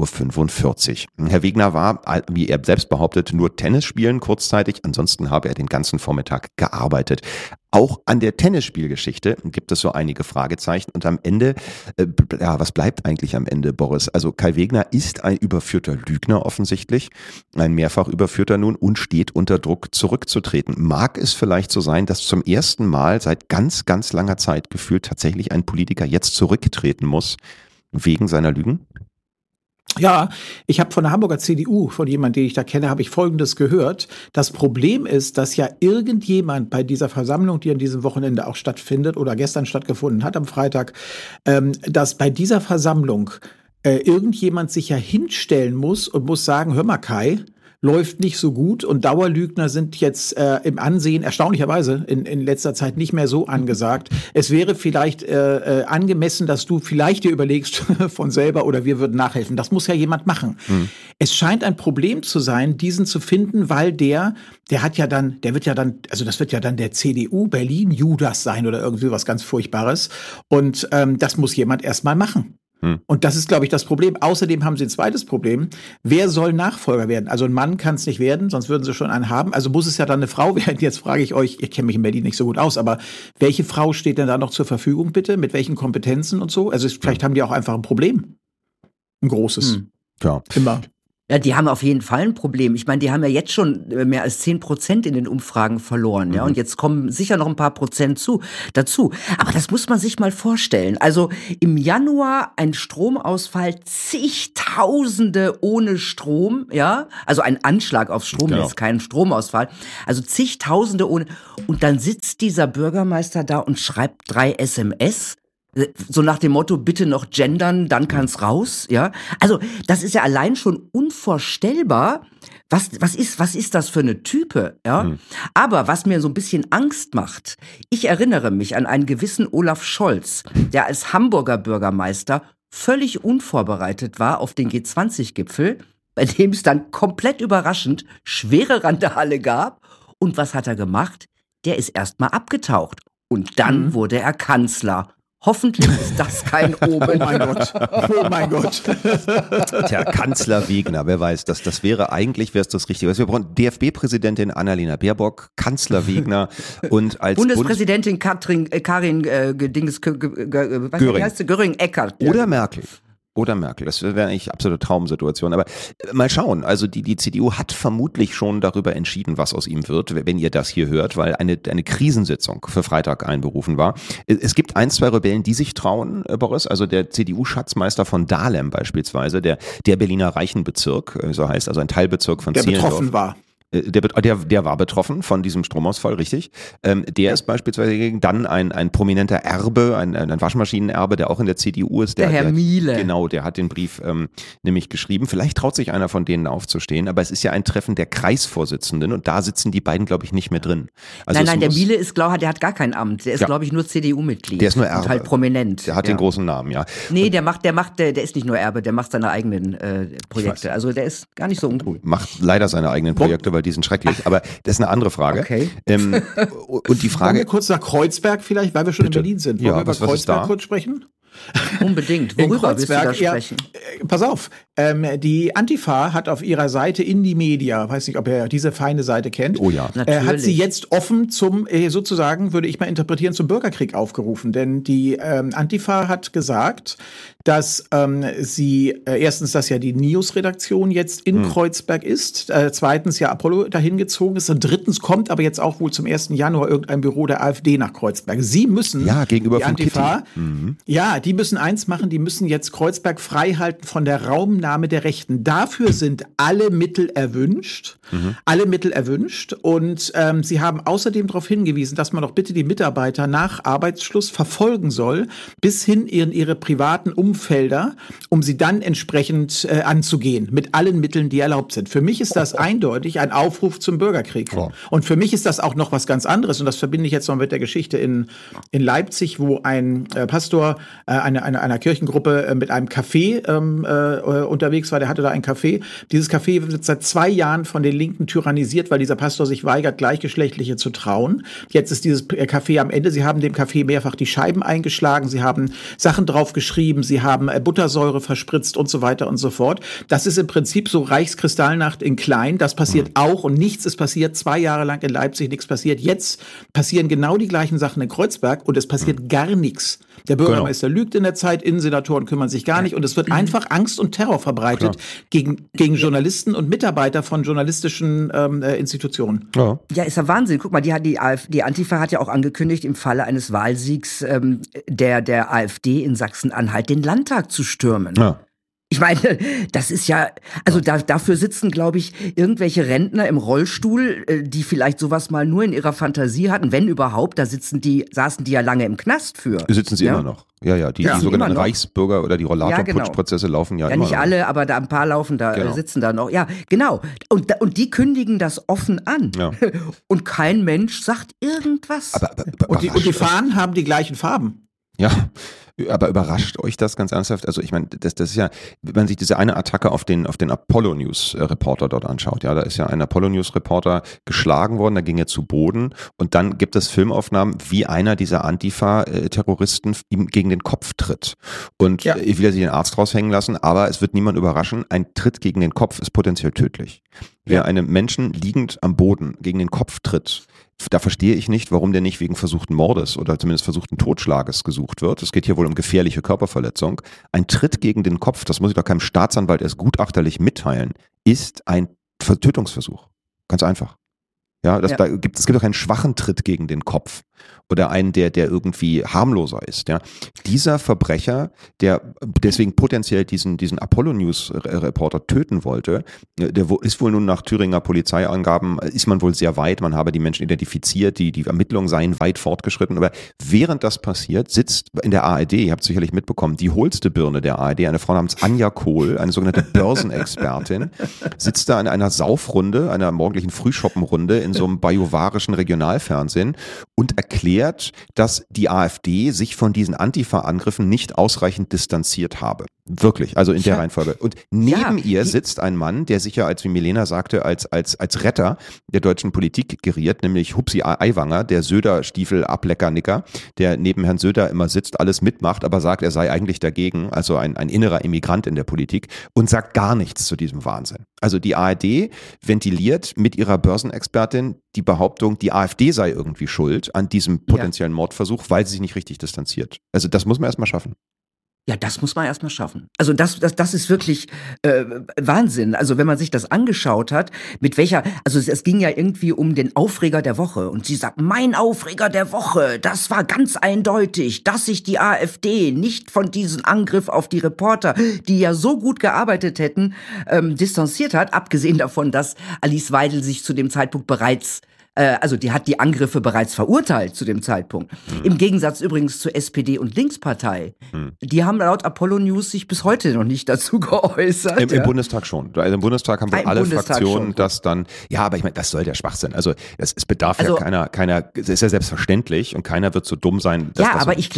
12:45 Uhr. Herr Wegner war, wie er selbst behauptet, nur Tennis spielen kurzzeitig, ansonsten habe er den ganzen Vormittag gearbeitet. Auch an der Tennisspielgeschichte gibt es so einige Fragezeichen und am Ende, was bleibt eigentlich am Ende, Boris? Also Kai Wegner ist ein überführter Lügner offensichtlich, ein mehrfach überführter nun und steht unter Druck zurückzutreten. Mag es vielleicht so sein, dass zum ersten Mal seit ganz, ganz langer Zeit gefühlt tatsächlich ein Politiker jetzt zurücktreten muss wegen seiner Lügen? Ja, ich habe von der Hamburger CDU, von jemandem, den ich da kenne, habe ich Folgendes gehört. Das Problem ist, dass ja irgendjemand bei dieser Versammlung, die an diesem Wochenende auch stattfindet oder gestern stattgefunden hat am Freitag, dass bei dieser Versammlung irgendjemand sich ja hinstellen muss und muss sagen, hör mal Kai, läuft nicht so gut und Dauerlügner sind jetzt im Ansehen erstaunlicherweise in letzter Zeit nicht mehr so angesagt. Es wäre vielleicht angemessen, dass du vielleicht dir überlegst von selber oder wir würden nachhelfen. Das muss ja jemand machen. Es scheint ein Problem zu sein, diesen zu finden, weil der wird ja dann, also das wird ja dann der CDU Berlin Judas sein oder irgendwie was ganz Furchtbares. Und das muss jemand erstmal machen. Und das ist, glaube ich, das Problem. Außerdem haben sie ein zweites Problem. Wer soll Nachfolger werden? Also ein Mann kann es nicht werden, sonst würden sie schon einen haben. Also muss es ja dann eine Frau werden. Jetzt frage ich euch, ich kenne mich in Berlin nicht so gut aus, aber welche Frau steht denn da noch zur Verfügung, bitte? Mit welchen Kompetenzen und so? Also vielleicht haben die auch einfach ein Problem. Ein großes. Ja. Immer. Ja, die haben auf jeden Fall ein Problem. Ich meine, die haben ja jetzt schon mehr als 10% in den Umfragen verloren, ja. Und jetzt kommen sicher noch ein paar Prozent dazu. Aber das muss man sich mal vorstellen. Also im Januar ein Stromausfall, zigtausende ohne Strom, ja. Also ein Anschlag auf Stromnetz, kein Stromausfall. Also zigtausende ohne. Und dann sitzt dieser Bürgermeister da und schreibt 3 SMS. So nach dem Motto, bitte noch gendern, dann kann's raus, ja. Also, das ist ja allein schon unvorstellbar. Was ist das für eine Type, ja? Aber was mir so ein bisschen Angst macht, ich erinnere mich an einen gewissen Olaf Scholz, der als Hamburger Bürgermeister völlig unvorbereitet war auf den G20-Gipfel, bei dem es dann komplett überraschend schwere Randale gab. Und was hat er gemacht? Der ist erstmal abgetaucht. Und dann wurde er Kanzler. Hoffentlich ist das kein Omen. Oh mein Gott. Oh mein Gott. Tja, Kanzler Wegner, wer weiß, das wäre das Richtige. Wir brauchen DFB-Präsidentin Annalena Baerbock, Kanzler Wegner und als Bundespräsidentin Karin Göring-Eckardt. Oder Merkel, das wäre eigentlich absolute Traumsituation. Aber mal schauen, also die CDU hat vermutlich schon darüber entschieden, was aus ihm wird, wenn ihr das hier hört, weil eine Krisensitzung für Freitag einberufen war. Es gibt 1, 2 Rebellen, die sich trauen, Boris, also der CDU-Schatzmeister von Dahlem beispielsweise, der Berliner Reichenbezirk, so heißt, also ein Teilbezirk von Zehlendorf. Der betroffen war. Der war betroffen von diesem Stromausfall, richtig. Der ist beispielsweise gegen dann ein prominenter Erbe, ein Waschmaschinenerbe, der auch in der CDU ist. Der Herr Miele. Genau, der hat den Brief nämlich geschrieben. Vielleicht traut sich einer von denen aufzustehen, aber es ist ja ein Treffen der Kreisvorsitzenden und da sitzen die beiden, glaube ich, nicht mehr drin. Also nein, der Miele ist, der hat gar kein Amt. Der ist, glaube ich, nur CDU-Mitglied. Der ist nur Erbe. Und halt prominent. Der hat den großen Namen, ja. Nee, der ist nicht nur Erbe, der macht seine eigenen Projekte. Also der ist gar nicht so uncool. Macht leider seine eigenen Projekte, weil die sind schrecklich, aber das ist eine andere Frage. Okay. Und die Frage. Wollen wir kurz nach Kreuzberg vielleicht, weil wir schon Bitte. in Berlin sind. Wollen wir über Kreuzberg kurz sprechen? Unbedingt. Worüber willst du da sprechen? Pass auf, die Antifa hat auf ihrer Seite Indie Media, weiß nicht, ob ihr diese feine Seite kennt, hat sie jetzt offen zum, sozusagen, würde ich mal interpretieren, zum Bürgerkrieg aufgerufen. Denn die Antifa hat gesagt, dass sie erstens, dass ja die NIOS-Redaktion jetzt in Kreuzberg ist, zweitens ja Apollo dahin gezogen ist und drittens kommt aber jetzt auch wohl zum 1. Januar irgendein Büro der AfD nach Kreuzberg. Sie müssen, gegenüber die Antifa, die müssen eins machen, die müssen jetzt Kreuzberg frei halten von der Raumnahme der Rechten. Dafür sind alle Mittel erwünscht. Und sie haben außerdem darauf hingewiesen, dass man doch bitte die Mitarbeiter nach Arbeitsschluss verfolgen soll, bis hin in ihre privaten Umfelder, um sie dann entsprechend anzugehen, mit allen Mitteln, die erlaubt sind. Für mich ist das eindeutig ein Aufruf zum Bürgerkrieg. Und für mich ist das auch noch was ganz anderes. Und das verbinde ich jetzt noch mit der Geschichte in Leipzig, wo ein Pastor einer Kirchengruppe mit einem Café unterwegs war. Der hatte da ein Café. Dieses Café wird seit 2 Jahren von den Linken tyrannisiert, weil dieser Pastor sich weigert, Gleichgeschlechtliche zu trauen. Jetzt ist dieses Café am Ende. Sie haben dem Café mehrfach die Scheiben eingeschlagen. Sie haben Sachen drauf geschrieben. Sie haben Buttersäure verspritzt und so weiter und so fort. Das ist im Prinzip so Reichskristallnacht in klein. Das passiert auch und nichts ist passiert. 2 Jahre lang in Leipzig nichts passiert. Jetzt passieren genau die gleichen Sachen in Kreuzberg und es passiert gar nichts. Der Bürgermeister lügt in der Zeit, Innensenatoren kümmern sich gar nicht und es wird einfach Angst und Terror verbreitet gegen Journalisten und Mitarbeiter von journalistischen Institutionen. Ja, ist ja Wahnsinn. Guck mal, die Antifa hat ja auch angekündigt, im Falle eines Wahlsiegs der AfD in Sachsen-Anhalt den Landtag zu stürmen. Ja. Ich meine, das ist ja, also dafür sitzen, glaube ich, irgendwelche Rentner im Rollstuhl, die vielleicht sowas mal nur in ihrer Fantasie hatten, wenn überhaupt, saßen die ja lange im Knast für. Sitzen sie immer noch. Ja, die sogenannten Reichsbürger oder die Rollator-Putschprozesse laufen ja immer nicht noch. alle, aber da ein paar sitzen da noch. Ja, genau. Und die kündigen das offen an. Ja. Und kein Mensch sagt irgendwas. Und die Fahnen haben die gleichen Farben. Ja, Aber überrascht euch das ganz ernsthaft? Also ich meine, das ist ja, wenn man sich diese eine Attacke auf den Apollo News Reporter dort anschaut, ja, da ist ja ein Apollo News Reporter geschlagen worden, da ging er zu Boden und dann gibt es Filmaufnahmen, wie einer dieser Antifa-Terroristen ihm gegen den Kopf tritt. Und ich will ja sich den Arzt raushängen lassen, aber es wird niemand überraschen, ein Tritt gegen den Kopf ist potenziell tödlich. Wer einem Menschen liegend am Boden gegen den Kopf tritt, da verstehe ich nicht, warum der nicht wegen versuchten Mordes oder zumindest versuchten Totschlages gesucht wird. Es geht hier wohl um gefährliche Körperverletzung. Ein Tritt gegen den Kopf, das muss ich doch keinem Staatsanwalt erst gutachterlich mitteilen, ist ein Tötungsversuch. Ganz einfach. Ja, es gibt doch einen schwachen Tritt gegen den Kopf oder einen, der irgendwie harmloser ist. Ja. Dieser Verbrecher, der deswegen potenziell diesen Apollo-News-Reporter töten wollte, der ist wohl nun nach Thüringer Polizeiangaben, ist man wohl sehr weit, man habe die Menschen identifiziert, die Ermittlungen seien weit fortgeschritten, aber während das passiert, sitzt in der ARD, ihr habt es sicherlich mitbekommen, die hohlste Birne der ARD, eine Frau namens Anja Kohl, eine sogenannte Börsenexpertin, sitzt da in einer Saufrunde, einer morgendlichen Frühschoppenrunde in so einem bajuwarischen Regionalfernsehen und erklärt, dass die AfD sich von diesen Antifa-Angriffen nicht ausreichend distanziert habe. Wirklich, also in der Reihenfolge. Und neben ihr sitzt ein Mann, der sich ja, als wie Milena sagte, als Retter der deutschen Politik geriert, nämlich Hupsi Aiwanger, der Söder-Stiefel-Ableckernicker, der neben Herrn Söder immer sitzt, alles mitmacht, aber sagt, er sei eigentlich dagegen, also ein innerer Immigrant in der Politik und sagt gar nichts zu diesem Wahnsinn. Also die ARD ventiliert mit ihrer Börsenexpertin die Behauptung, die AfD sei irgendwie schuld an diesem potenziellen Mordversuch, weil sie sich nicht richtig distanziert. Also das muss man erstmal schaffen. Ja, das muss man erstmal schaffen. Also das ist wirklich Wahnsinn. Also wenn man sich das angeschaut hat, also es ging ja irgendwie um den Aufreger der Woche. Und sie sagt, mein Aufreger der Woche, das war ganz eindeutig, dass sich die AfD nicht von diesem Angriff auf die Reporter, die ja so gut gearbeitet hätten, distanziert hat. Abgesehen davon, dass Alice Weidel sich zu dem Zeitpunkt die hat die Angriffe bereits verurteilt zu dem Zeitpunkt. Im Gegensatz übrigens zur SPD und Linkspartei. Die haben laut Apollo News sich bis heute noch nicht dazu geäußert. Im Bundestag schon. Also im Bundestag haben wir alle Fraktionen das dann, aber ich meine, das soll der Schwachsinn. Also es bedarf ja keiner, es ist ja selbstverständlich und keiner wird so dumm sein. Dass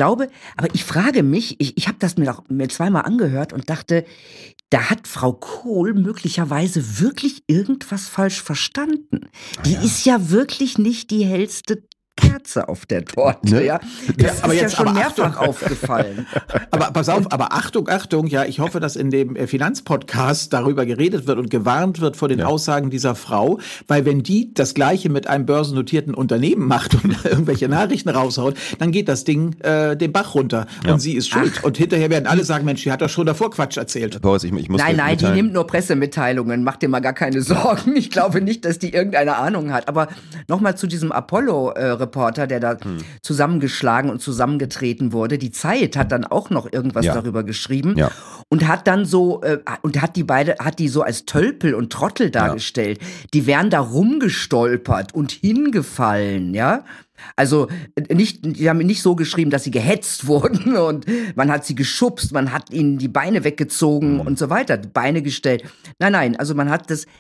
ich frage mich, ich habe das mir zweimal angehört und dachte, da hat Frau Kohl möglicherweise wirklich irgendwas falsch verstanden. Die ist ja wirklich nicht die hellste Kerze auf der Torte, ne? Ja. Das ist ja schon mehrfach aufgefallen. Aber pass auf, aber Achtung, ja, ich hoffe, dass in dem Finanzpodcast darüber geredet wird und gewarnt wird vor den Aussagen dieser Frau, weil wenn die das Gleiche mit einem börsennotierten Unternehmen macht und irgendwelche Nachrichten raushaut, dann geht das Ding den Bach runter und sie ist schuld. Und hinterher werden alle sagen, Mensch, die hat doch schon davor Quatsch erzählt. Boris, ich muss nein, die nimmt nur Pressemitteilungen, mach dir mal gar keine Sorgen. Ich glaube nicht, dass die irgendeine Ahnung hat. Aber nochmal zu diesem Apollo-Reporter, der da zusammengeschlagen und zusammengetreten wurde. Die Zeit hat dann auch noch irgendwas darüber geschrieben und hat dann so hat die so als Tölpel und Trottel dargestellt. Die wären da rumgestolpert und hingefallen, ja. Also die haben nicht so geschrieben, dass sie gehetzt wurden und man hat sie geschubst, man hat ihnen die Beine weggezogen und so weiter, Beine gestellt. Nein, also man hat das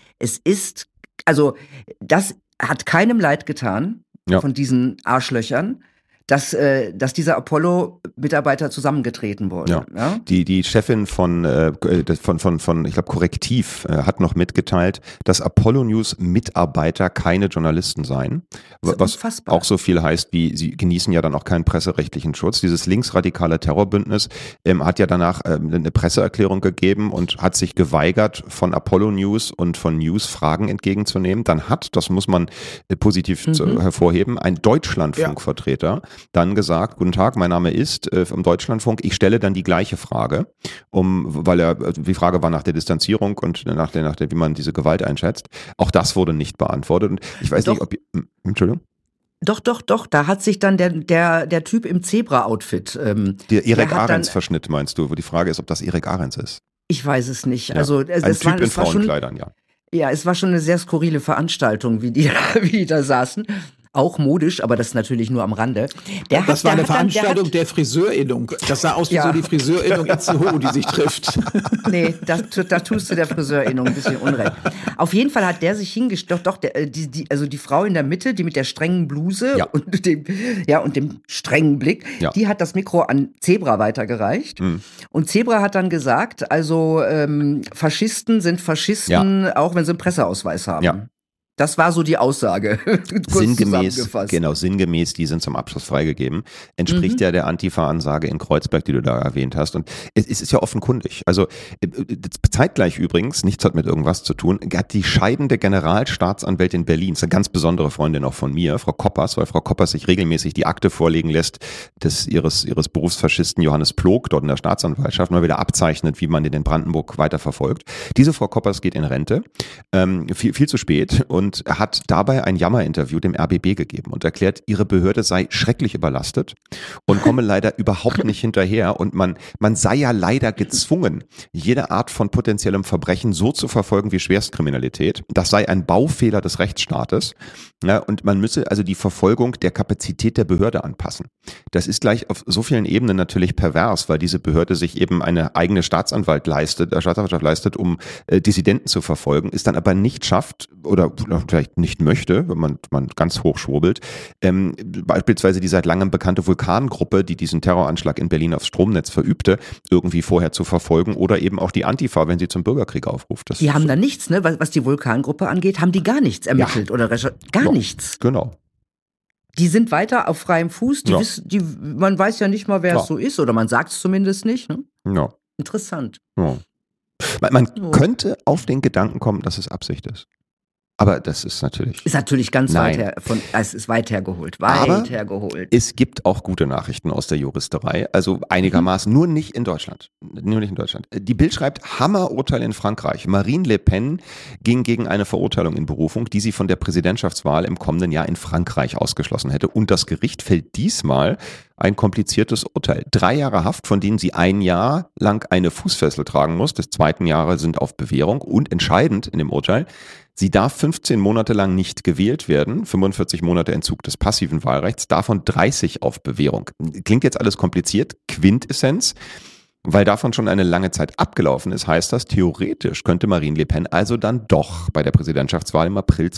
hat keinem leid getan. Von diesen Arschlöchern, dass dieser Apollo-Mitarbeiter zusammengetreten wurde. Ja. Die Chefin von ich glaube, Korrektiv hat noch mitgeteilt, dass Apollo News Mitarbeiter keine Journalisten seien. Was unfassbar. Auch so viel heißt, wie sie genießen ja dann auch keinen presserechtlichen Schutz. Dieses linksradikale Terrorbündnis hat ja danach eine Presseerklärung gegeben und hat sich geweigert, von Apollo News und von News Fragen entgegenzunehmen. Dann das muss man positiv hervorheben, ein Deutschlandfunkvertreter dann gesagt, guten Tag, mein Name ist vom Deutschlandfunk, ich stelle dann die gleiche Frage, weil die Frage war nach der Distanzierung und nach der, wie man diese Gewalt einschätzt. Auch das wurde nicht beantwortet und ich weiß nicht, ob Entschuldigung? Doch, da hat sich dann der Typ im Zebra-Outfit der Erik Ahrens-Verschnitt meinst du, wo die Frage ist, ob das Erik Ahrens ist? Ich weiß es nicht. Ja. Also, ein Typ in Frauenkleidern, ja. Ja, es war schon eine sehr skurrile Veranstaltung, wie die da saßen. Auch modisch, aber das natürlich nur am Rande. Das war eine Veranstaltung der Friseurinnung. Das sah aus wie so die Friseurinnung Itzehoe, die sich trifft. Nee, da tust du der Friseurinnung ein bisschen Unrecht. Auf jeden Fall hat der sich hingestellt, also die Frau in der Mitte, die mit der strengen Bluse und dem strengen Blick, die hat das Mikro an Zebra weitergereicht. Und Zebra hat dann gesagt, also Faschisten sind Faschisten, auch wenn sie einen Presseausweis haben. Ja. Das war so die Aussage. Sinngemäß, die sind zum Abschluss freigegeben. Entspricht ja der Antifa-Ansage in Kreuzberg, die du da erwähnt hast. Und es ist ja offenkundig. Also zeitgleich übrigens, nichts hat mit irgendwas zu tun, hat die scheidende Generalstaatsanwältin Berlins, eine ganz besondere Freundin auch von mir, Frau Koppers, weil Frau Koppers sich regelmäßig die Akte vorlegen lässt ihres Berufsfaschisten Johannes Plog dort in der Staatsanwaltschaft, mal wieder abzeichnet, wie man den in Brandenburg weiterverfolgt. Diese Frau Koppers geht in Rente, viel zu spät, und hat dabei ein Jammerinterview dem RBB gegeben und erklärt, ihre Behörde sei schrecklich überlastet und komme leider überhaupt nicht hinterher, und man sei ja leider gezwungen, jede Art von potenziellem Verbrechen so zu verfolgen wie Schwerstkriminalität. Das sei ein Baufehler des Rechtsstaates, und man müsse also die Verfolgung der Kapazität der Behörde anpassen. Das ist gleich auf so vielen Ebenen natürlich pervers, weil diese Behörde sich eben eine eigene Staatsanwaltschaft leistet, um Dissidenten zu verfolgen, es dann aber nicht schafft oder vielleicht nicht möchte, wenn man ganz hoch schwurbelt, beispielsweise die seit langem bekannte Vulkangruppe, die diesen Terroranschlag in Berlin aufs Stromnetz verübte, irgendwie vorher zu verfolgen, oder eben auch die Antifa, wenn sie zum Bürgerkrieg aufruft. Die haben da nichts, ne? Was die Vulkangruppe angeht, haben die gar nichts ermittelt oder gar nichts. Genau. Die sind weiter auf freiem Fuß, man weiß ja nicht mal, wer es so ist, oder man sagt es zumindest nicht. Ne? Ja. Interessant. Ja. Man könnte auf den Gedanken kommen, dass es Absicht ist. Aber das ist natürlich... Ist natürlich ganz es ist weit hergeholt. Aber es gibt auch gute Nachrichten aus der Juristerei, also einigermaßen, nur nicht in Deutschland. Die Bild schreibt, Hammerurteil in Frankreich. Marine Le Pen ging gegen eine Verurteilung in Berufung, die sie von der Präsidentschaftswahl im kommenden Jahr in Frankreich ausgeschlossen hätte. Und das Gericht fällt diesmal ein kompliziertes Urteil. 3 Jahre Haft, von denen sie 1 Jahr lang eine Fußfessel tragen muss. Das 2. Jahre sind auf Bewährung. Und entscheidend in dem Urteil, sie darf 15 Monate lang nicht gewählt werden, 45 Monate Entzug des passiven Wahlrechts, davon 30 auf Bewährung. Klingt jetzt alles kompliziert, Quintessenz. Weil davon schon eine lange Zeit abgelaufen ist, heißt das, theoretisch könnte Marine Le Pen also dann doch bei der Präsidentschaftswahl im April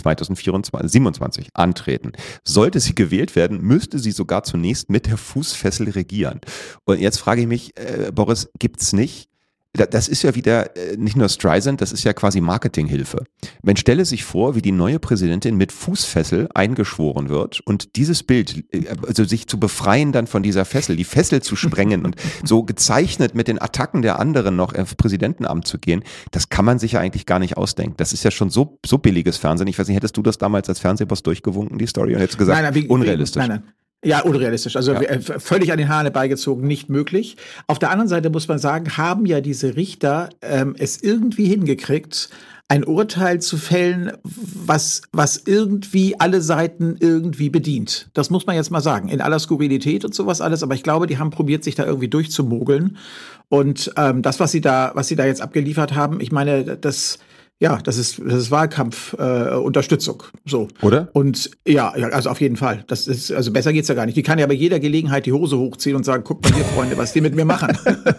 2027 antreten. Sollte sie gewählt werden, müsste sie sogar zunächst mit der Fußfessel regieren. Und jetzt frage ich mich, Boris, gibt's nicht? Das ist ja wieder nicht nur Streisand, das ist ja quasi Marketinghilfe. Man stelle sich vor, wie die neue Präsidentin mit Fußfessel eingeschworen wird, und dieses Bild, also sich zu befreien dann von dieser Fessel, die Fessel zu sprengen und so gezeichnet mit den Attacken der anderen noch ins Präsidentenamt zu gehen, das kann man sich ja eigentlich gar nicht ausdenken. Das ist ja schon so billiges Fernsehen. Ich weiß nicht, hättest du das damals als Fernsehboss durchgewunken, die Story, und hättest gesagt, unrealistisch? Nein. Ja, unrealistisch. Also völlig an den Haaren herbeigezogen, nicht möglich. Auf der anderen Seite muss man sagen, haben ja diese Richter es irgendwie hingekriegt, ein Urteil zu fällen, was irgendwie alle Seiten irgendwie bedient. Das muss man jetzt mal sagen. In aller Skurrilität und sowas alles. Aber ich glaube, die haben probiert, sich da irgendwie durchzumogeln. Und das, was sie da jetzt abgeliefert haben, ich meine, das ist Wahlkampfunterstützung. So. Oder? Und ja, also auf jeden Fall. Das ist, also besser geht's ja gar nicht. Die kann ja bei jeder Gelegenheit die Hose hochziehen und sagen, guck mal hier, Freunde, was die mit mir machen.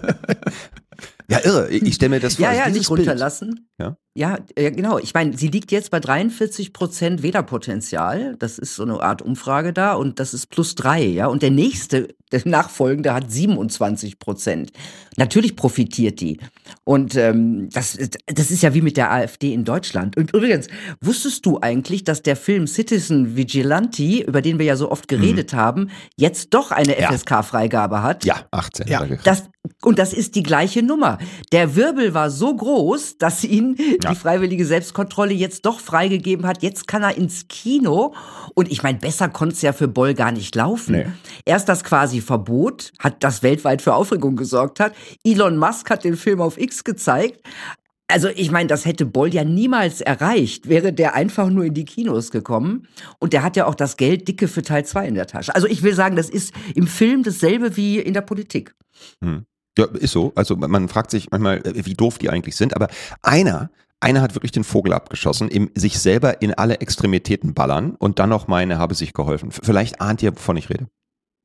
Ja, irre. Ich stelle mir das vor. Ja, nicht runterlassen. Ja, genau. Ich meine, sie liegt jetzt bei 43% Wählerpotenzial. Das ist so eine Art Umfrage da, und das ist +3, ja. Und der Nachfolgende hat 27%. Natürlich profitiert die. Und das ist ja wie mit der AfD in Deutschland. Und übrigens, wusstest du eigentlich, dass der Film Citizen Vigilante, über den wir ja so oft geredet haben, jetzt doch eine FSK-Freigabe hat? Ja, 18. Ja. Das ist die gleiche Nummer. Der Wirbel war so groß, dass ihn die freiwillige Selbstkontrolle jetzt doch freigegeben hat. Jetzt kann er ins Kino. Und ich meine, besser konnte es ja für Boll gar nicht laufen. Nee. Erst das quasi Verbot, das weltweit für Aufregung gesorgt hat. Elon Musk hat den Film auf X gezeigt. Also ich meine, das hätte Boll ja niemals erreicht, wäre der einfach nur in die Kinos gekommen. Und der hat ja auch das Geld dicke für Teil 2 in der Tasche. Also ich will sagen, das ist im Film dasselbe wie in der Politik. Ja, ist so. Also man fragt sich manchmal, wie doof die eigentlich sind. Aber einer einer hat wirklich den Vogel abgeschossen, sich selber in alle Extremitäten ballern und dann noch meine, habe sich geholfen. Vielleicht ahnt ihr, wovon ich rede.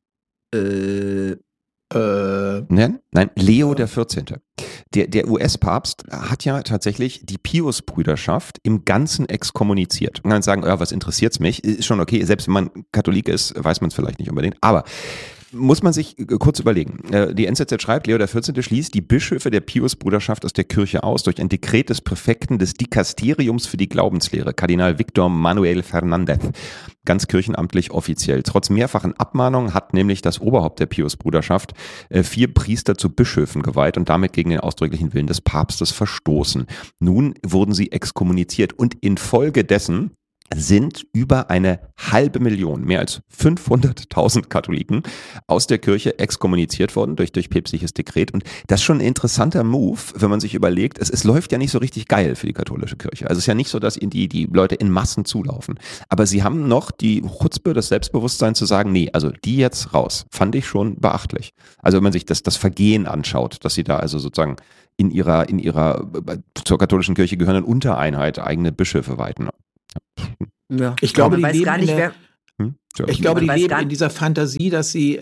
Nein, Leo der 14. Der US-Papst hat ja tatsächlich die Pius-Brüderschaft im Ganzen exkommuniziert. Man kann sagen, ja, was interessiert's mich? Ist schon okay, selbst wenn man Katholik ist, weiß man es vielleicht nicht unbedingt. Aber muss man sich kurz überlegen. Die NZZ schreibt, Leo der 14. schließt die Bischöfe der Pius-Bruderschaft aus der Kirche aus durch ein Dekret des Präfekten des Dikasteriums für die Glaubenslehre, Kardinal Victor Manuel Fernández, ganz kirchenamtlich offiziell. Trotz mehrfachen Abmahnungen hat nämlich das Oberhaupt der Pius-Bruderschaft 4 Priester zu Bischöfen geweiht und damit gegen den ausdrücklichen Willen des Papstes verstoßen. Nun wurden sie exkommuniziert und infolgedessen sind über 500.000, mehr als 500.000 Katholiken aus der Kirche exkommuniziert worden durch päpstliches Dekret. Und das ist schon ein interessanter Move, wenn man sich überlegt, es läuft ja nicht so richtig geil für die katholische Kirche. Also es ist ja nicht so, dass ihnen die Leute in Massen zulaufen. Aber sie haben noch die Chutzpe, das Selbstbewusstsein zu sagen, nee, also die jetzt raus. Fand ich schon beachtlich. Also wenn man sich das Vergehen anschaut, dass sie da also sozusagen in ihrer zur katholischen Kirche gehörenden Untereinheit eigene Bischöfe weiten. Ja. Ich glaube, die leben gar nicht, wer Ich glaube, die leben in dieser Fantasie, dass die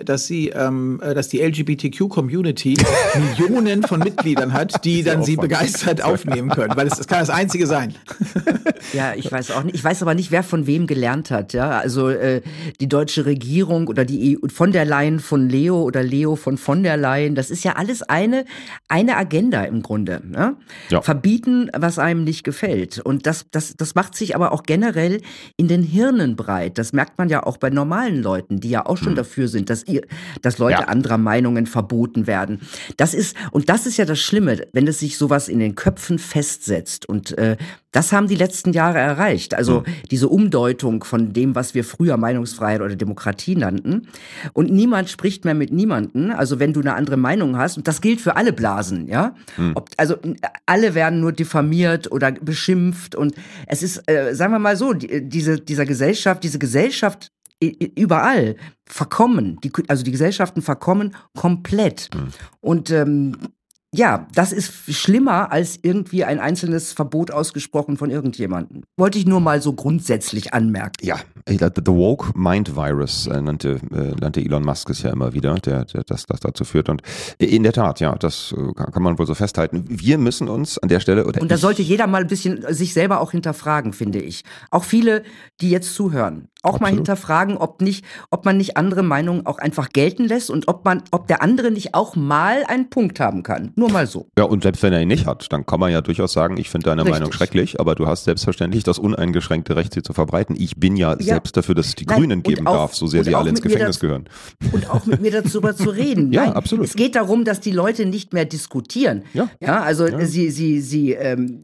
LGBTQ-Community Millionen von Mitgliedern hat, die dann sie begeistert aufnehmen können, weil das kann das Einzige sein. Ja, ich weiß auch nicht. Ich weiß aber nicht, wer von wem gelernt hat. Ja, also die deutsche Regierung oder die von der Leyen von Leo oder Leo von der Leyen. Das ist ja alles eine Agenda im Grunde. Ne? Ja. Verbieten, was einem nicht gefällt. Und das macht sich aber auch generell in den Hirnen breit. Das merkt man ja auch bei normalen Leuten, die ja auch schon dafür sind, dass Leute anderer Meinungen verboten werden. Das ist ja das Schlimme, wenn es sich sowas in den Köpfen festsetzt. Und das haben die letzten Jahre erreicht. Also diese Umdeutung von dem, was wir früher Meinungsfreiheit oder Demokratie nannten. Und niemand spricht mehr mit niemandem. Also wenn du eine andere Meinung hast, und das gilt für alle Blasen, ja. Also alle werden nur diffamiert oder beschimpft. Und es ist, sagen wir mal so, diese Gesellschaft überall verkommen. Die Gesellschaften verkommen komplett. Und ja, das ist schlimmer als irgendwie ein einzelnes Verbot ausgesprochen von irgendjemandem. Wollte ich nur mal so grundsätzlich anmerken. Ja, the woke mind virus nannte Elon Musk es ja immer wieder, der das dazu führt. Und in der Tat, ja, das kann man wohl so festhalten. Wir müssen uns an der Stelle und da sollte jeder mal ein bisschen sich selber auch hinterfragen, finde ich. Auch viele, die jetzt zuhören. Auch mal hinterfragen, ob man nicht andere Meinungen auch einfach gelten lässt und ob der andere nicht auch mal einen Punkt haben kann. Nur mal so. Ja, und selbst wenn er ihn nicht hat, dann kann man ja durchaus sagen, ich finde deine Meinung schrecklich, aber du hast selbstverständlich das uneingeschränkte Recht, sie zu verbreiten. Ich bin ja selbst dafür, dass es die Grünen geben darf, so sehr sie alle ins Gefängnis gehören. Und auch mit mir darüber zu reden. Ja, Nein, absolut. Es geht darum, dass die Leute nicht mehr diskutieren. Ja, also sie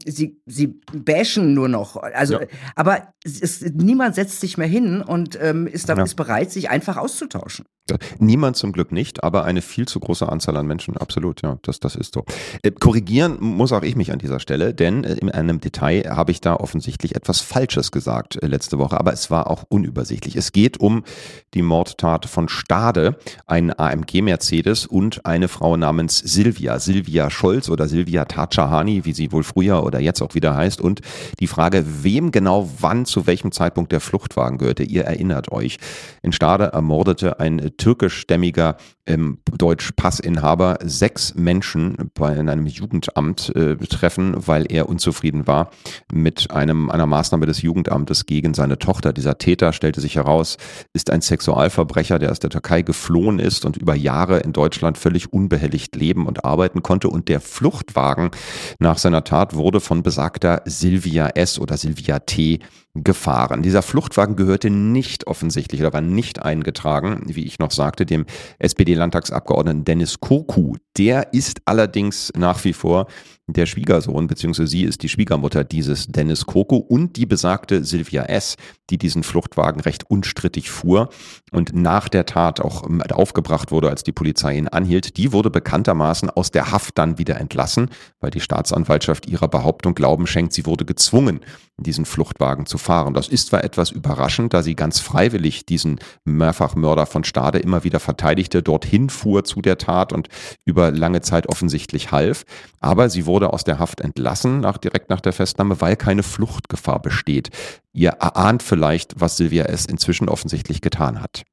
bashen nur noch. Also, aber niemand setzt sich mehr hin und ist bereit, sich einfach auszutauschen. Niemand zum Glück nicht, aber eine viel zu große Anzahl an Menschen, absolut, ja, das ist so. Korrigieren muss auch ich mich an dieser Stelle, denn in einem Detail habe ich da offensichtlich etwas Falsches gesagt letzte Woche, aber es war auch unübersichtlich. Es geht um die Mordtat von Stade, ein AMG-Mercedes und eine Frau namens Silvia Scholz oder Silvia Tadschahani, wie sie wohl früher oder jetzt auch wieder heißt, und die Frage, wem genau wann zu welchem Zeitpunkt der Fluchtwagen gehörte. Ihr erinnert euch. In Stade ermordete ein türkischstämmiger Deutsch-Passinhaber 6 Menschen in einem Jugendamt treffen, weil er unzufrieden war mit einer Maßnahme des Jugendamtes gegen seine Tochter. Dieser Täter, stellte sich heraus, ist ein Sexualverbrecher, der aus der Türkei geflohen ist und über Jahre in Deutschland völlig unbehelligt leben und arbeiten konnte. Und der Fluchtwagen nach seiner Tat wurde von besagter Silvia S. oder Silvia T. gefahren. Dieser Fluchtwagen gehörte nicht offensichtlich oder war nicht eingetragen, wie ich noch sagte, dem SPD-Landtagsabgeordneten Dennis Kurku. Der ist allerdings nach wie vor der Schwiegersohn, beziehungsweise sie ist die Schwiegermutter dieses Dennis Kurku und die besagte Silvia S., die diesen Fluchtwagen recht unstrittig fuhr und nach der Tat auch aufgebracht wurde, als die Polizei ihn anhielt. Die wurde bekanntermaßen aus der Haft dann wieder entlassen, weil die Staatsanwaltschaft ihrer Behauptung Glauben schenkt, sie wurde gezwungen, diesen Fluchtwagen zu fahren. Das ist zwar etwas überraschend, da sie ganz freiwillig diesen Mehrfachmörder von Stade immer wieder verteidigte, dort dorthin fuhr zu der Tat und über lange Zeit offensichtlich half. Aber sie wurde aus der Haft entlassen, direkt nach der Festnahme, weil keine Fluchtgefahr besteht. Ihr erahnt vielleicht, was Silvia S. inzwischen offensichtlich getan hat.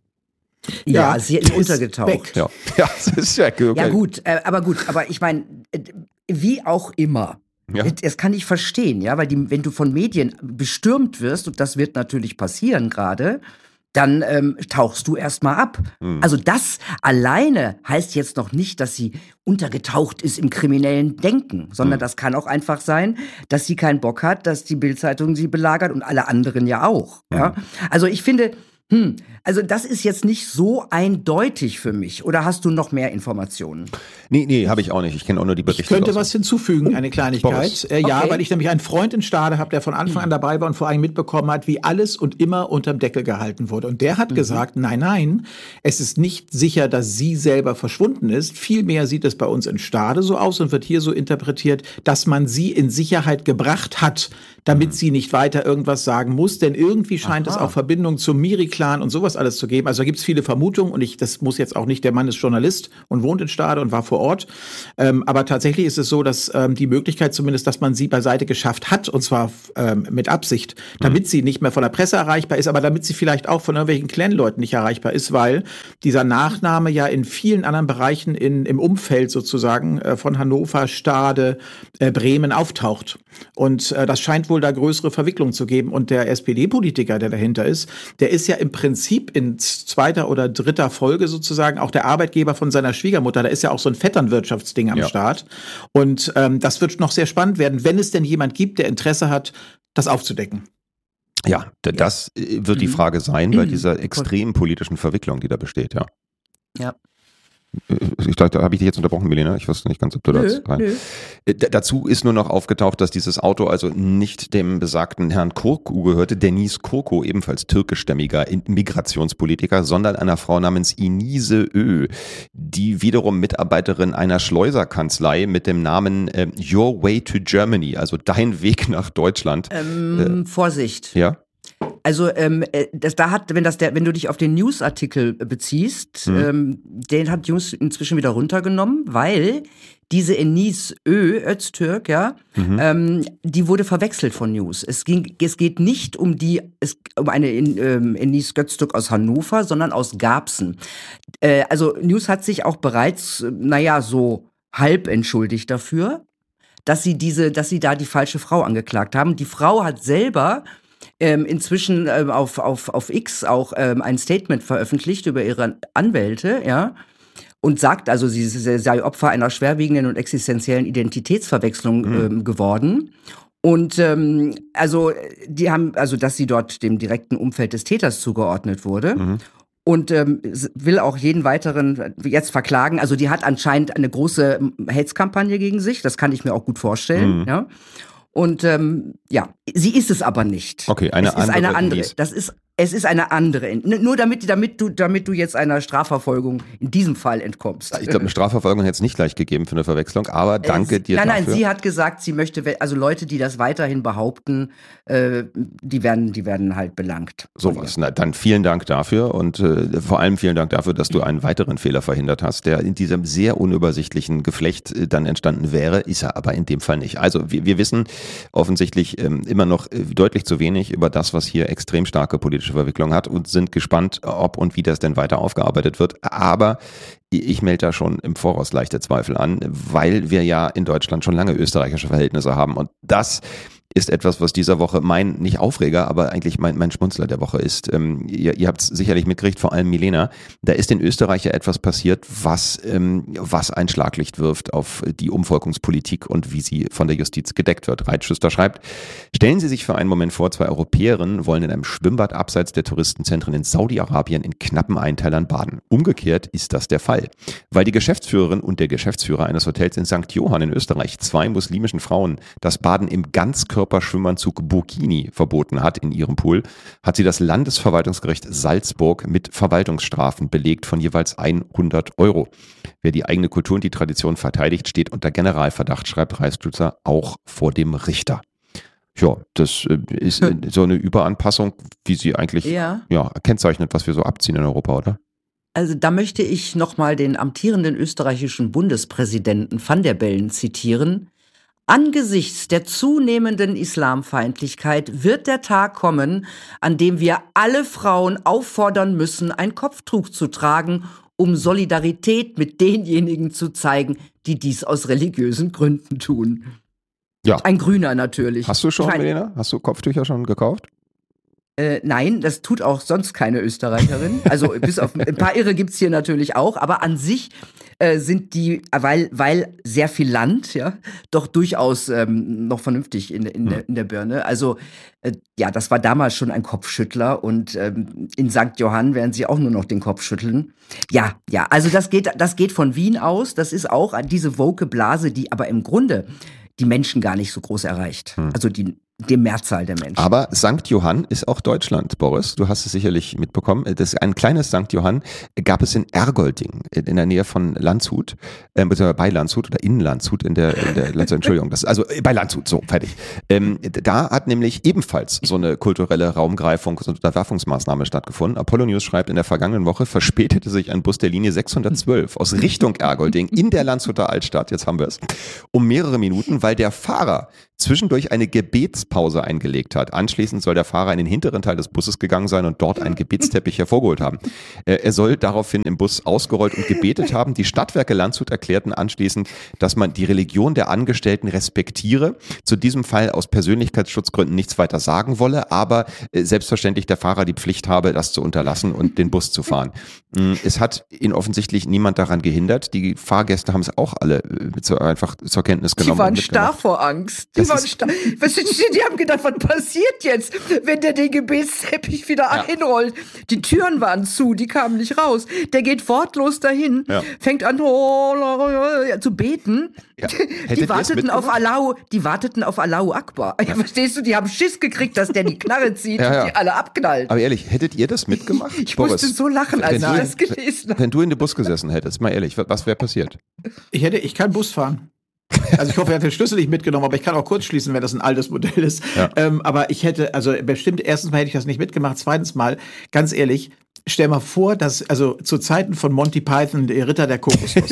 Ja, sie ist untergetaucht. Ja, es ist weg. Okay. Ja gut, aber ich meine, wie auch immer. Ja. Das kann ich verstehen, ja, weil wenn du von Medien bestürmt wirst, und das wird natürlich passieren gerade, dann tauchst du erstmal ab. Also das alleine heißt jetzt noch nicht, dass sie untergetaucht ist im kriminellen Denken, sondern das kann auch einfach sein, dass sie keinen Bock hat, dass die Bild-Zeitung sie belagert und alle anderen ja auch. Ja? Also ich finde, also das ist jetzt nicht so eindeutig für mich. Oder hast du noch mehr Informationen? Nee, habe ich auch nicht. Ich kenne auch nur die Berichte. Ich könnte was hinzufügen, eine Kleinigkeit. Ja, weil ich nämlich einen Freund in Stade habe, der von Anfang an dabei war und vor allem mitbekommen hat, wie alles und immer unterm Deckel gehalten wurde. Und der hat gesagt, nein, es ist nicht sicher, dass sie selber verschwunden ist. Vielmehr sieht es bei uns in Stade so aus und wird hier so interpretiert, dass man sie in Sicherheit gebracht hat, damit sie nicht weiter irgendwas sagen muss. Denn irgendwie scheint es auch Verbindungen zum Miri-Clan und sowas alles zu geben. Also da gibt es viele Vermutungen und das muss jetzt auch nicht, der Mann ist Journalist und wohnt in Stade und war vor Ort. Aber tatsächlich ist es so, dass die Möglichkeit zumindest, dass man sie beiseite geschafft hat, und zwar mit Absicht, damit sie nicht mehr von der Presse erreichbar ist, aber damit sie vielleicht auch von irgendwelchen Clan-Leuten nicht erreichbar ist, weil dieser Nachname ja in vielen anderen Bereichen im Umfeld sozusagen von Hannover, Stade, Bremen auftaucht. Und das scheint wohl da größere Verwicklungen zu geben. Und der SPD-Politiker, der dahinter ist, der ist ja im Prinzip in 2. oder 3. Folge sozusagen auch der Arbeitgeber von seiner Schwiegermutter. Da ist ja auch so ein Vetternwirtschaftsding am Start. Und das wird noch sehr spannend werden, wenn es denn jemand gibt, der Interesse hat, das aufzudecken. Ja, das wird die Frage sein bei dieser extremen politischen Verwicklung, die da besteht, ja. Ja. Ich dachte, habe ich dich jetzt unterbrochen, Milena? Ich wusste nicht ganz, ob du das... Dazu ist nur noch aufgetaucht, dass dieses Auto also nicht dem besagten Herrn Kurku gehörte, Deniz Kurku, ebenfalls türkischstämmiger Migrationspolitiker, sondern einer Frau namens Inise Ö, die wiederum Mitarbeiterin einer Schleuserkanzlei mit dem Namen Your Way to Germany, also dein Weg nach Deutschland. Vorsicht. Ja. Also wenn du dich auf den News-Artikel beziehst, den hat News inzwischen wieder runtergenommen, weil diese Enis Öztürk, die wurde verwechselt von News. Es geht nicht um eine Enis Öztürk aus Hannover, sondern aus Garbsen. Also News hat sich auch bereits, so halb entschuldigt dafür, dass sie da die falsche Frau angeklagt haben. Die Frau hat selber inzwischen auf X auch ein Statement veröffentlicht über ihre Anwälte, und sagt also, sie sei Opfer einer schwerwiegenden und existenziellen Identitätsverwechslung geworden. Und die haben, dass sie dort dem direkten Umfeld des Täters zugeordnet wurde. Und will auch jeden weiteren jetzt verklagen. Also die hat anscheinend eine große Hetzkampagne gegen sich, das kann ich mir auch gut vorstellen, ja. Und sie ist es aber nicht. Okay, eine andere. Es ist eine andere. Nur damit du jetzt einer Strafverfolgung in diesem Fall entkommst. Ich glaube, eine Strafverfolgung hätte es nicht gleich gegeben für eine Verwechslung, aber danke dir dafür. Nein, sie hat gesagt, sie möchte, also Leute, die das weiterhin behaupten, die werden halt belangt. Sowas. Na, dann vielen Dank dafür und vor allem vielen Dank dafür, dass du einen weiteren Fehler verhindert hast, der in diesem sehr unübersichtlichen Geflecht dann entstanden wäre, ist er aber in dem Fall nicht. Also wir wissen offensichtlich immer noch deutlich zu wenig über das, was hier extrem starke politische Verwicklung hat und sind gespannt, ob und wie das denn weiter aufgearbeitet wird. Aber ich melde da schon im Voraus leichte Zweifel an, weil wir ja in Deutschland schon lange österreichische Verhältnisse haben. Und das ist etwas, was dieser Woche nicht Aufreger, aber eigentlich mein Schmunzler der Woche ist. Ihr habt es sicherlich mitgekriegt, vor allem Milena, da ist in Österreich ja etwas passiert, was ein Schlaglicht wirft auf die Umvolkungspolitik und wie sie von der Justiz gedeckt wird. Reitschüster schreibt, stellen Sie sich für einen Moment vor, 2 Europäerinnen wollen in einem Schwimmbad abseits der Touristenzentren in Saudi-Arabien in knappen Einteilern baden. Umgekehrt ist das der Fall. Weil die Geschäftsführerin und der Geschäftsführer eines Hotels in St. Johann in Österreich 2 muslimischen Frauen das Baden im Ganzkörperschwimmanzug Burkini verboten hat in ihrem Pool, hat sie das Landesverwaltungsgericht Salzburg mit Verwaltungsstrafen belegt von jeweils 100 €. Wer die eigene Kultur und die Tradition verteidigt, steht unter Generalverdacht, schreibt Reisstützer, auch vor dem Richter. Ja, das ist so eine Überanpassung, wie sie eigentlich kennzeichnet, was wir so abziehen in Europa, oder? Also da möchte ich nochmal den amtierenden österreichischen Bundespräsidenten Van der Bellen zitieren. Angesichts der zunehmenden Islamfeindlichkeit wird der Tag kommen, an dem wir alle Frauen auffordern müssen, ein Kopftuch zu tragen, um Solidarität mit denjenigen zu zeigen, die dies aus religiösen Gründen tun. Ja. Ein Grüner natürlich. Hast du schon, Milena? Hast du Kopftücher schon gekauft? Nein, das tut auch sonst keine Österreicherin. Also bis auf ein paar Irre gibt's hier natürlich auch, aber an sich sind die, weil sehr viel Land, ja, doch durchaus noch vernünftig in der Birne. Also ja, das war damals schon ein Kopfschüttler und in St. Johann werden sie auch nur noch den Kopf schütteln. Ja, also das geht von Wien aus. Das ist auch diese woke Blase, die aber im Grunde die Menschen gar nicht so groß erreicht. Also die Mehrzahl der Menschen. Aber St. Johann ist auch Deutschland, Boris. Du hast es sicherlich mitbekommen. Ein kleines St. Johann gab es in Ergolding, in der Nähe von Landshut, bei Landshut oder in Landshut, Entschuldigung, bei Landshut, so, fertig. Da hat nämlich ebenfalls so eine kulturelle Raumgreifung und Unterwerfungsmaßnahme stattgefunden. Apollo News schreibt, in der vergangenen Woche verspätete sich ein Bus der Linie 612 aus Richtung Ergolding in der Landshuter Altstadt, jetzt haben wir es, um mehrere Minuten, weil der Fahrer zwischendurch eine Gebetspause eingelegt hat. Anschließend soll der Fahrer in den hinteren Teil des Busses gegangen sein und dort einen Gebetsteppich hervorgeholt haben. Er soll daraufhin im Bus ausgerollt und gebetet haben. Die Stadtwerke Landshut erklärten anschließend, dass man die Religion der Angestellten respektiere. Zu diesem Fall aus Persönlichkeitsschutzgründen nichts weiter sagen wolle, aber selbstverständlich der Fahrer die Pflicht habe, das zu unterlassen und den Bus zu fahren. Es hat ihn offensichtlich niemand daran gehindert. Die Fahrgäste haben es auch alle einfach zur Kenntnis genommen. Die waren starr vor Angst. Die haben gedacht, was passiert jetzt, wenn der den Gebetsteppich wieder einrollt? Die Türen waren zu, die kamen nicht raus. Der geht wortlos dahin, fängt an zu beten. Ja. Die warteten auf Allahu Akbar. Ja, verstehst du, die haben Schiss gekriegt, dass der die Knarre zieht und die alle abknallt. Aber ehrlich, hättet ihr das mitgemacht? Ich musste so lachen, als ich das gelesen habe. Wenn du in dem Bus gesessen hättest, mal ehrlich, was wäre passiert? Ich kann Bus fahren. Also ich hoffe, er hat den Schlüssel nicht mitgenommen, aber ich kann auch kurz schließen, wenn das ein altes Modell ist. Ja. Aber ich hätte, also bestimmt, erstens mal hätte ich das nicht mitgemacht, zweitens mal, ganz ehrlich, stell mal vor, dass, also zu Zeiten von Monty Python, der Ritter der Kokosnuss,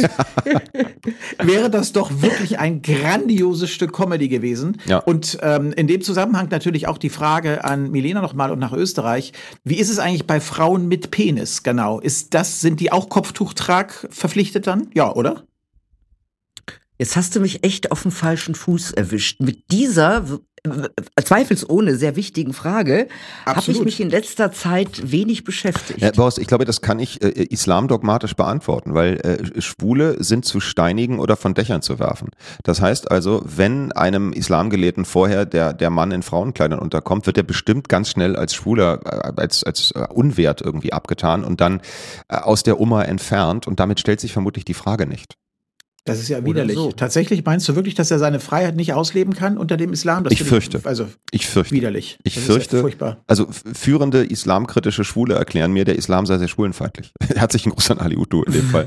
wäre das doch wirklich ein grandioses Stück Comedy gewesen. Ja. Und in dem Zusammenhang natürlich auch die Frage an Milena nochmal und nach Österreich. Wie ist es eigentlich bei Frauen mit Penis, genau? Sind die auch Kopftuchtrag verpflichtet dann? Ja, oder? Jetzt hast du mich echt auf dem falschen Fuß erwischt. Mit dieser zweifelsohne sehr wichtigen Frage habe ich mich in letzter Zeit wenig beschäftigt. Ja, Boris, ich glaube, das kann ich islamdogmatisch beantworten, weil Schwule sind zu steinigen oder von Dächern zu werfen. Das heißt also, wenn einem Islamgelehrten vorher der Mann in Frauenkleidern unterkommt, wird er bestimmt ganz schnell als Schwuler, als unwert irgendwie abgetan und dann aus der Umma entfernt und damit stellt sich vermutlich die Frage nicht. Das ist ja widerlich. So. Tatsächlich meinst du wirklich, dass er seine Freiheit nicht ausleben kann unter dem Islam? Ich fürchte. Widerlich. Ich fürchte. Furchtbar. Also führende islamkritische Schwule erklären mir, der Islam sei sehr schwulenfeindlich. Herzlichen Gruß an Ali Udu in dem Fall.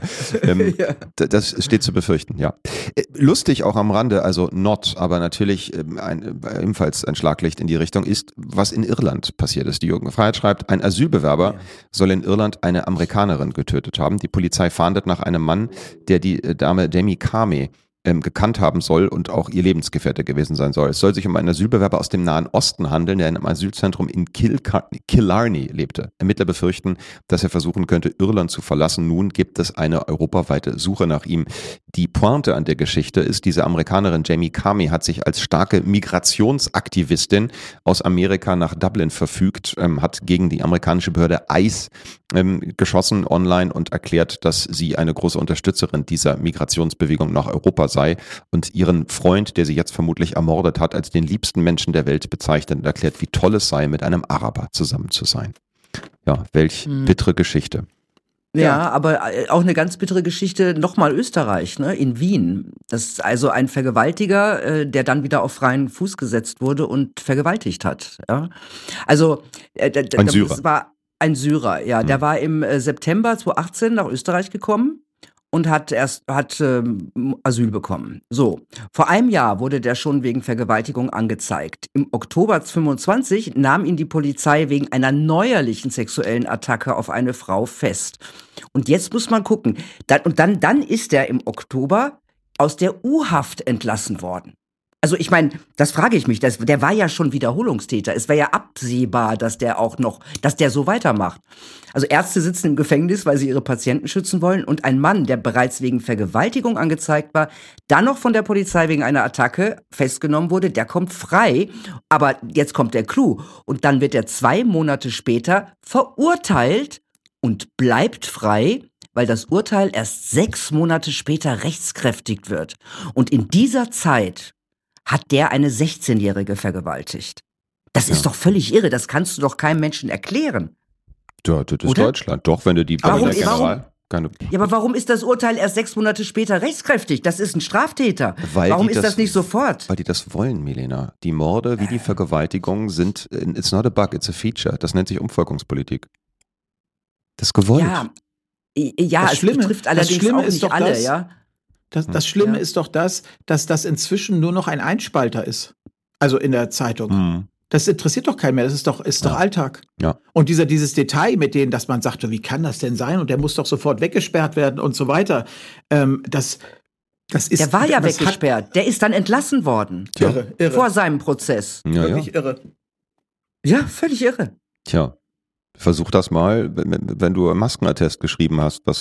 Das steht zu befürchten, ja. Lustig auch am Rande, also aber natürlich ebenfalls ein Schlaglicht in die Richtung ist, was in Irland passiert ist. Die Jürgen Freiheit schreibt, ein Asylbewerber soll in Irland eine Amerikanerin getötet haben. Die Polizei fahndet nach einem Mann, der die Dame Jamie Kame gekannt haben soll und auch ihr Lebensgefährte gewesen sein soll. Es soll sich um einen Asylbewerber aus dem Nahen Osten handeln, der in einem Asylzentrum in Killarney lebte. Ermittler befürchten, dass er versuchen könnte, Irland zu verlassen. Nun gibt es eine europaweite Suche nach ihm. Die Pointe an der Geschichte ist, diese Amerikanerin Jamie Kame hat sich als starke Migrationsaktivistin aus Amerika nach Dublin verfügt, hat gegen die amerikanische Behörde ICE geschossen online und erklärt, dass sie eine große Unterstützerin dieser Migrationsbewegung nach Europa sei und ihren Freund, der sie jetzt vermutlich ermordet hat, als den liebsten Menschen der Welt bezeichnet und erklärt, wie toll es sei, mit einem Araber zusammen zu sein. Ja, welch bittere Geschichte. Ja, aber auch eine ganz bittere Geschichte, nochmal Österreich, ne, in Wien. Das ist also ein Vergewaltiger, der dann wieder auf freien Fuß gesetzt wurde und vergewaltigt hat. Ja? Also ein Syrer. Das war ein Syrer, ja. Der war im September 2018 nach Österreich gekommen. und hat Asyl bekommen. So, vor einem Jahr wurde der schon wegen Vergewaltigung angezeigt. Im Oktober 25 nahm ihn die Polizei wegen einer neuerlichen sexuellen Attacke auf eine Frau fest. Und jetzt muss man gucken. Dann ist er im Oktober aus der U-Haft entlassen worden. Also ich meine, das frage ich mich, der war ja schon Wiederholungstäter. Es wäre ja absehbar, dass der so weitermacht. Also Ärzte sitzen im Gefängnis, weil sie ihre Patienten schützen wollen. Und ein Mann, der bereits wegen Vergewaltigung angezeigt war, dann noch von der Polizei wegen einer Attacke festgenommen wurde, der kommt frei. Aber jetzt kommt der Clou. Und dann wird er 2 Monate später verurteilt und bleibt frei, weil das Urteil erst 6 Monate später rechtskräftig wird. Und in dieser Zeit hat der eine 16-Jährige vergewaltigt. Das ist doch völlig irre, das kannst du doch keinem Menschen erklären. Ja, das ist oder? Deutschland. Doch, wenn du die Aber warum ist das Urteil erst 6 Monate später rechtskräftig? Das ist ein Straftäter. Warum ist das nicht sofort? Weil die das wollen, Milena. Die Morde wie die Vergewaltigungen sind, it's not a bug, it's a feature. Das nennt sich Umvolkungspolitik. Das ist gewollt. Ja, es betrifft allerdings auch nicht alle, ja. Das Schlimme ist doch dass das inzwischen nur noch ein Einspalter ist. Also in der Zeitung. Das interessiert doch keinen mehr. Das ist doch Alltag. Ja. Und dieses Detail mit denen, dass man sagt, wie kann das denn sein? Und der muss doch sofort weggesperrt werden und so weiter. Das ist. Der war ja weggesperrt. Der ist dann entlassen worden. Irre. Vor seinem Prozess. Wirklich irre. Ja, völlig irre. Tja. Versuch das mal, wenn du einen Maskenattest geschrieben hast,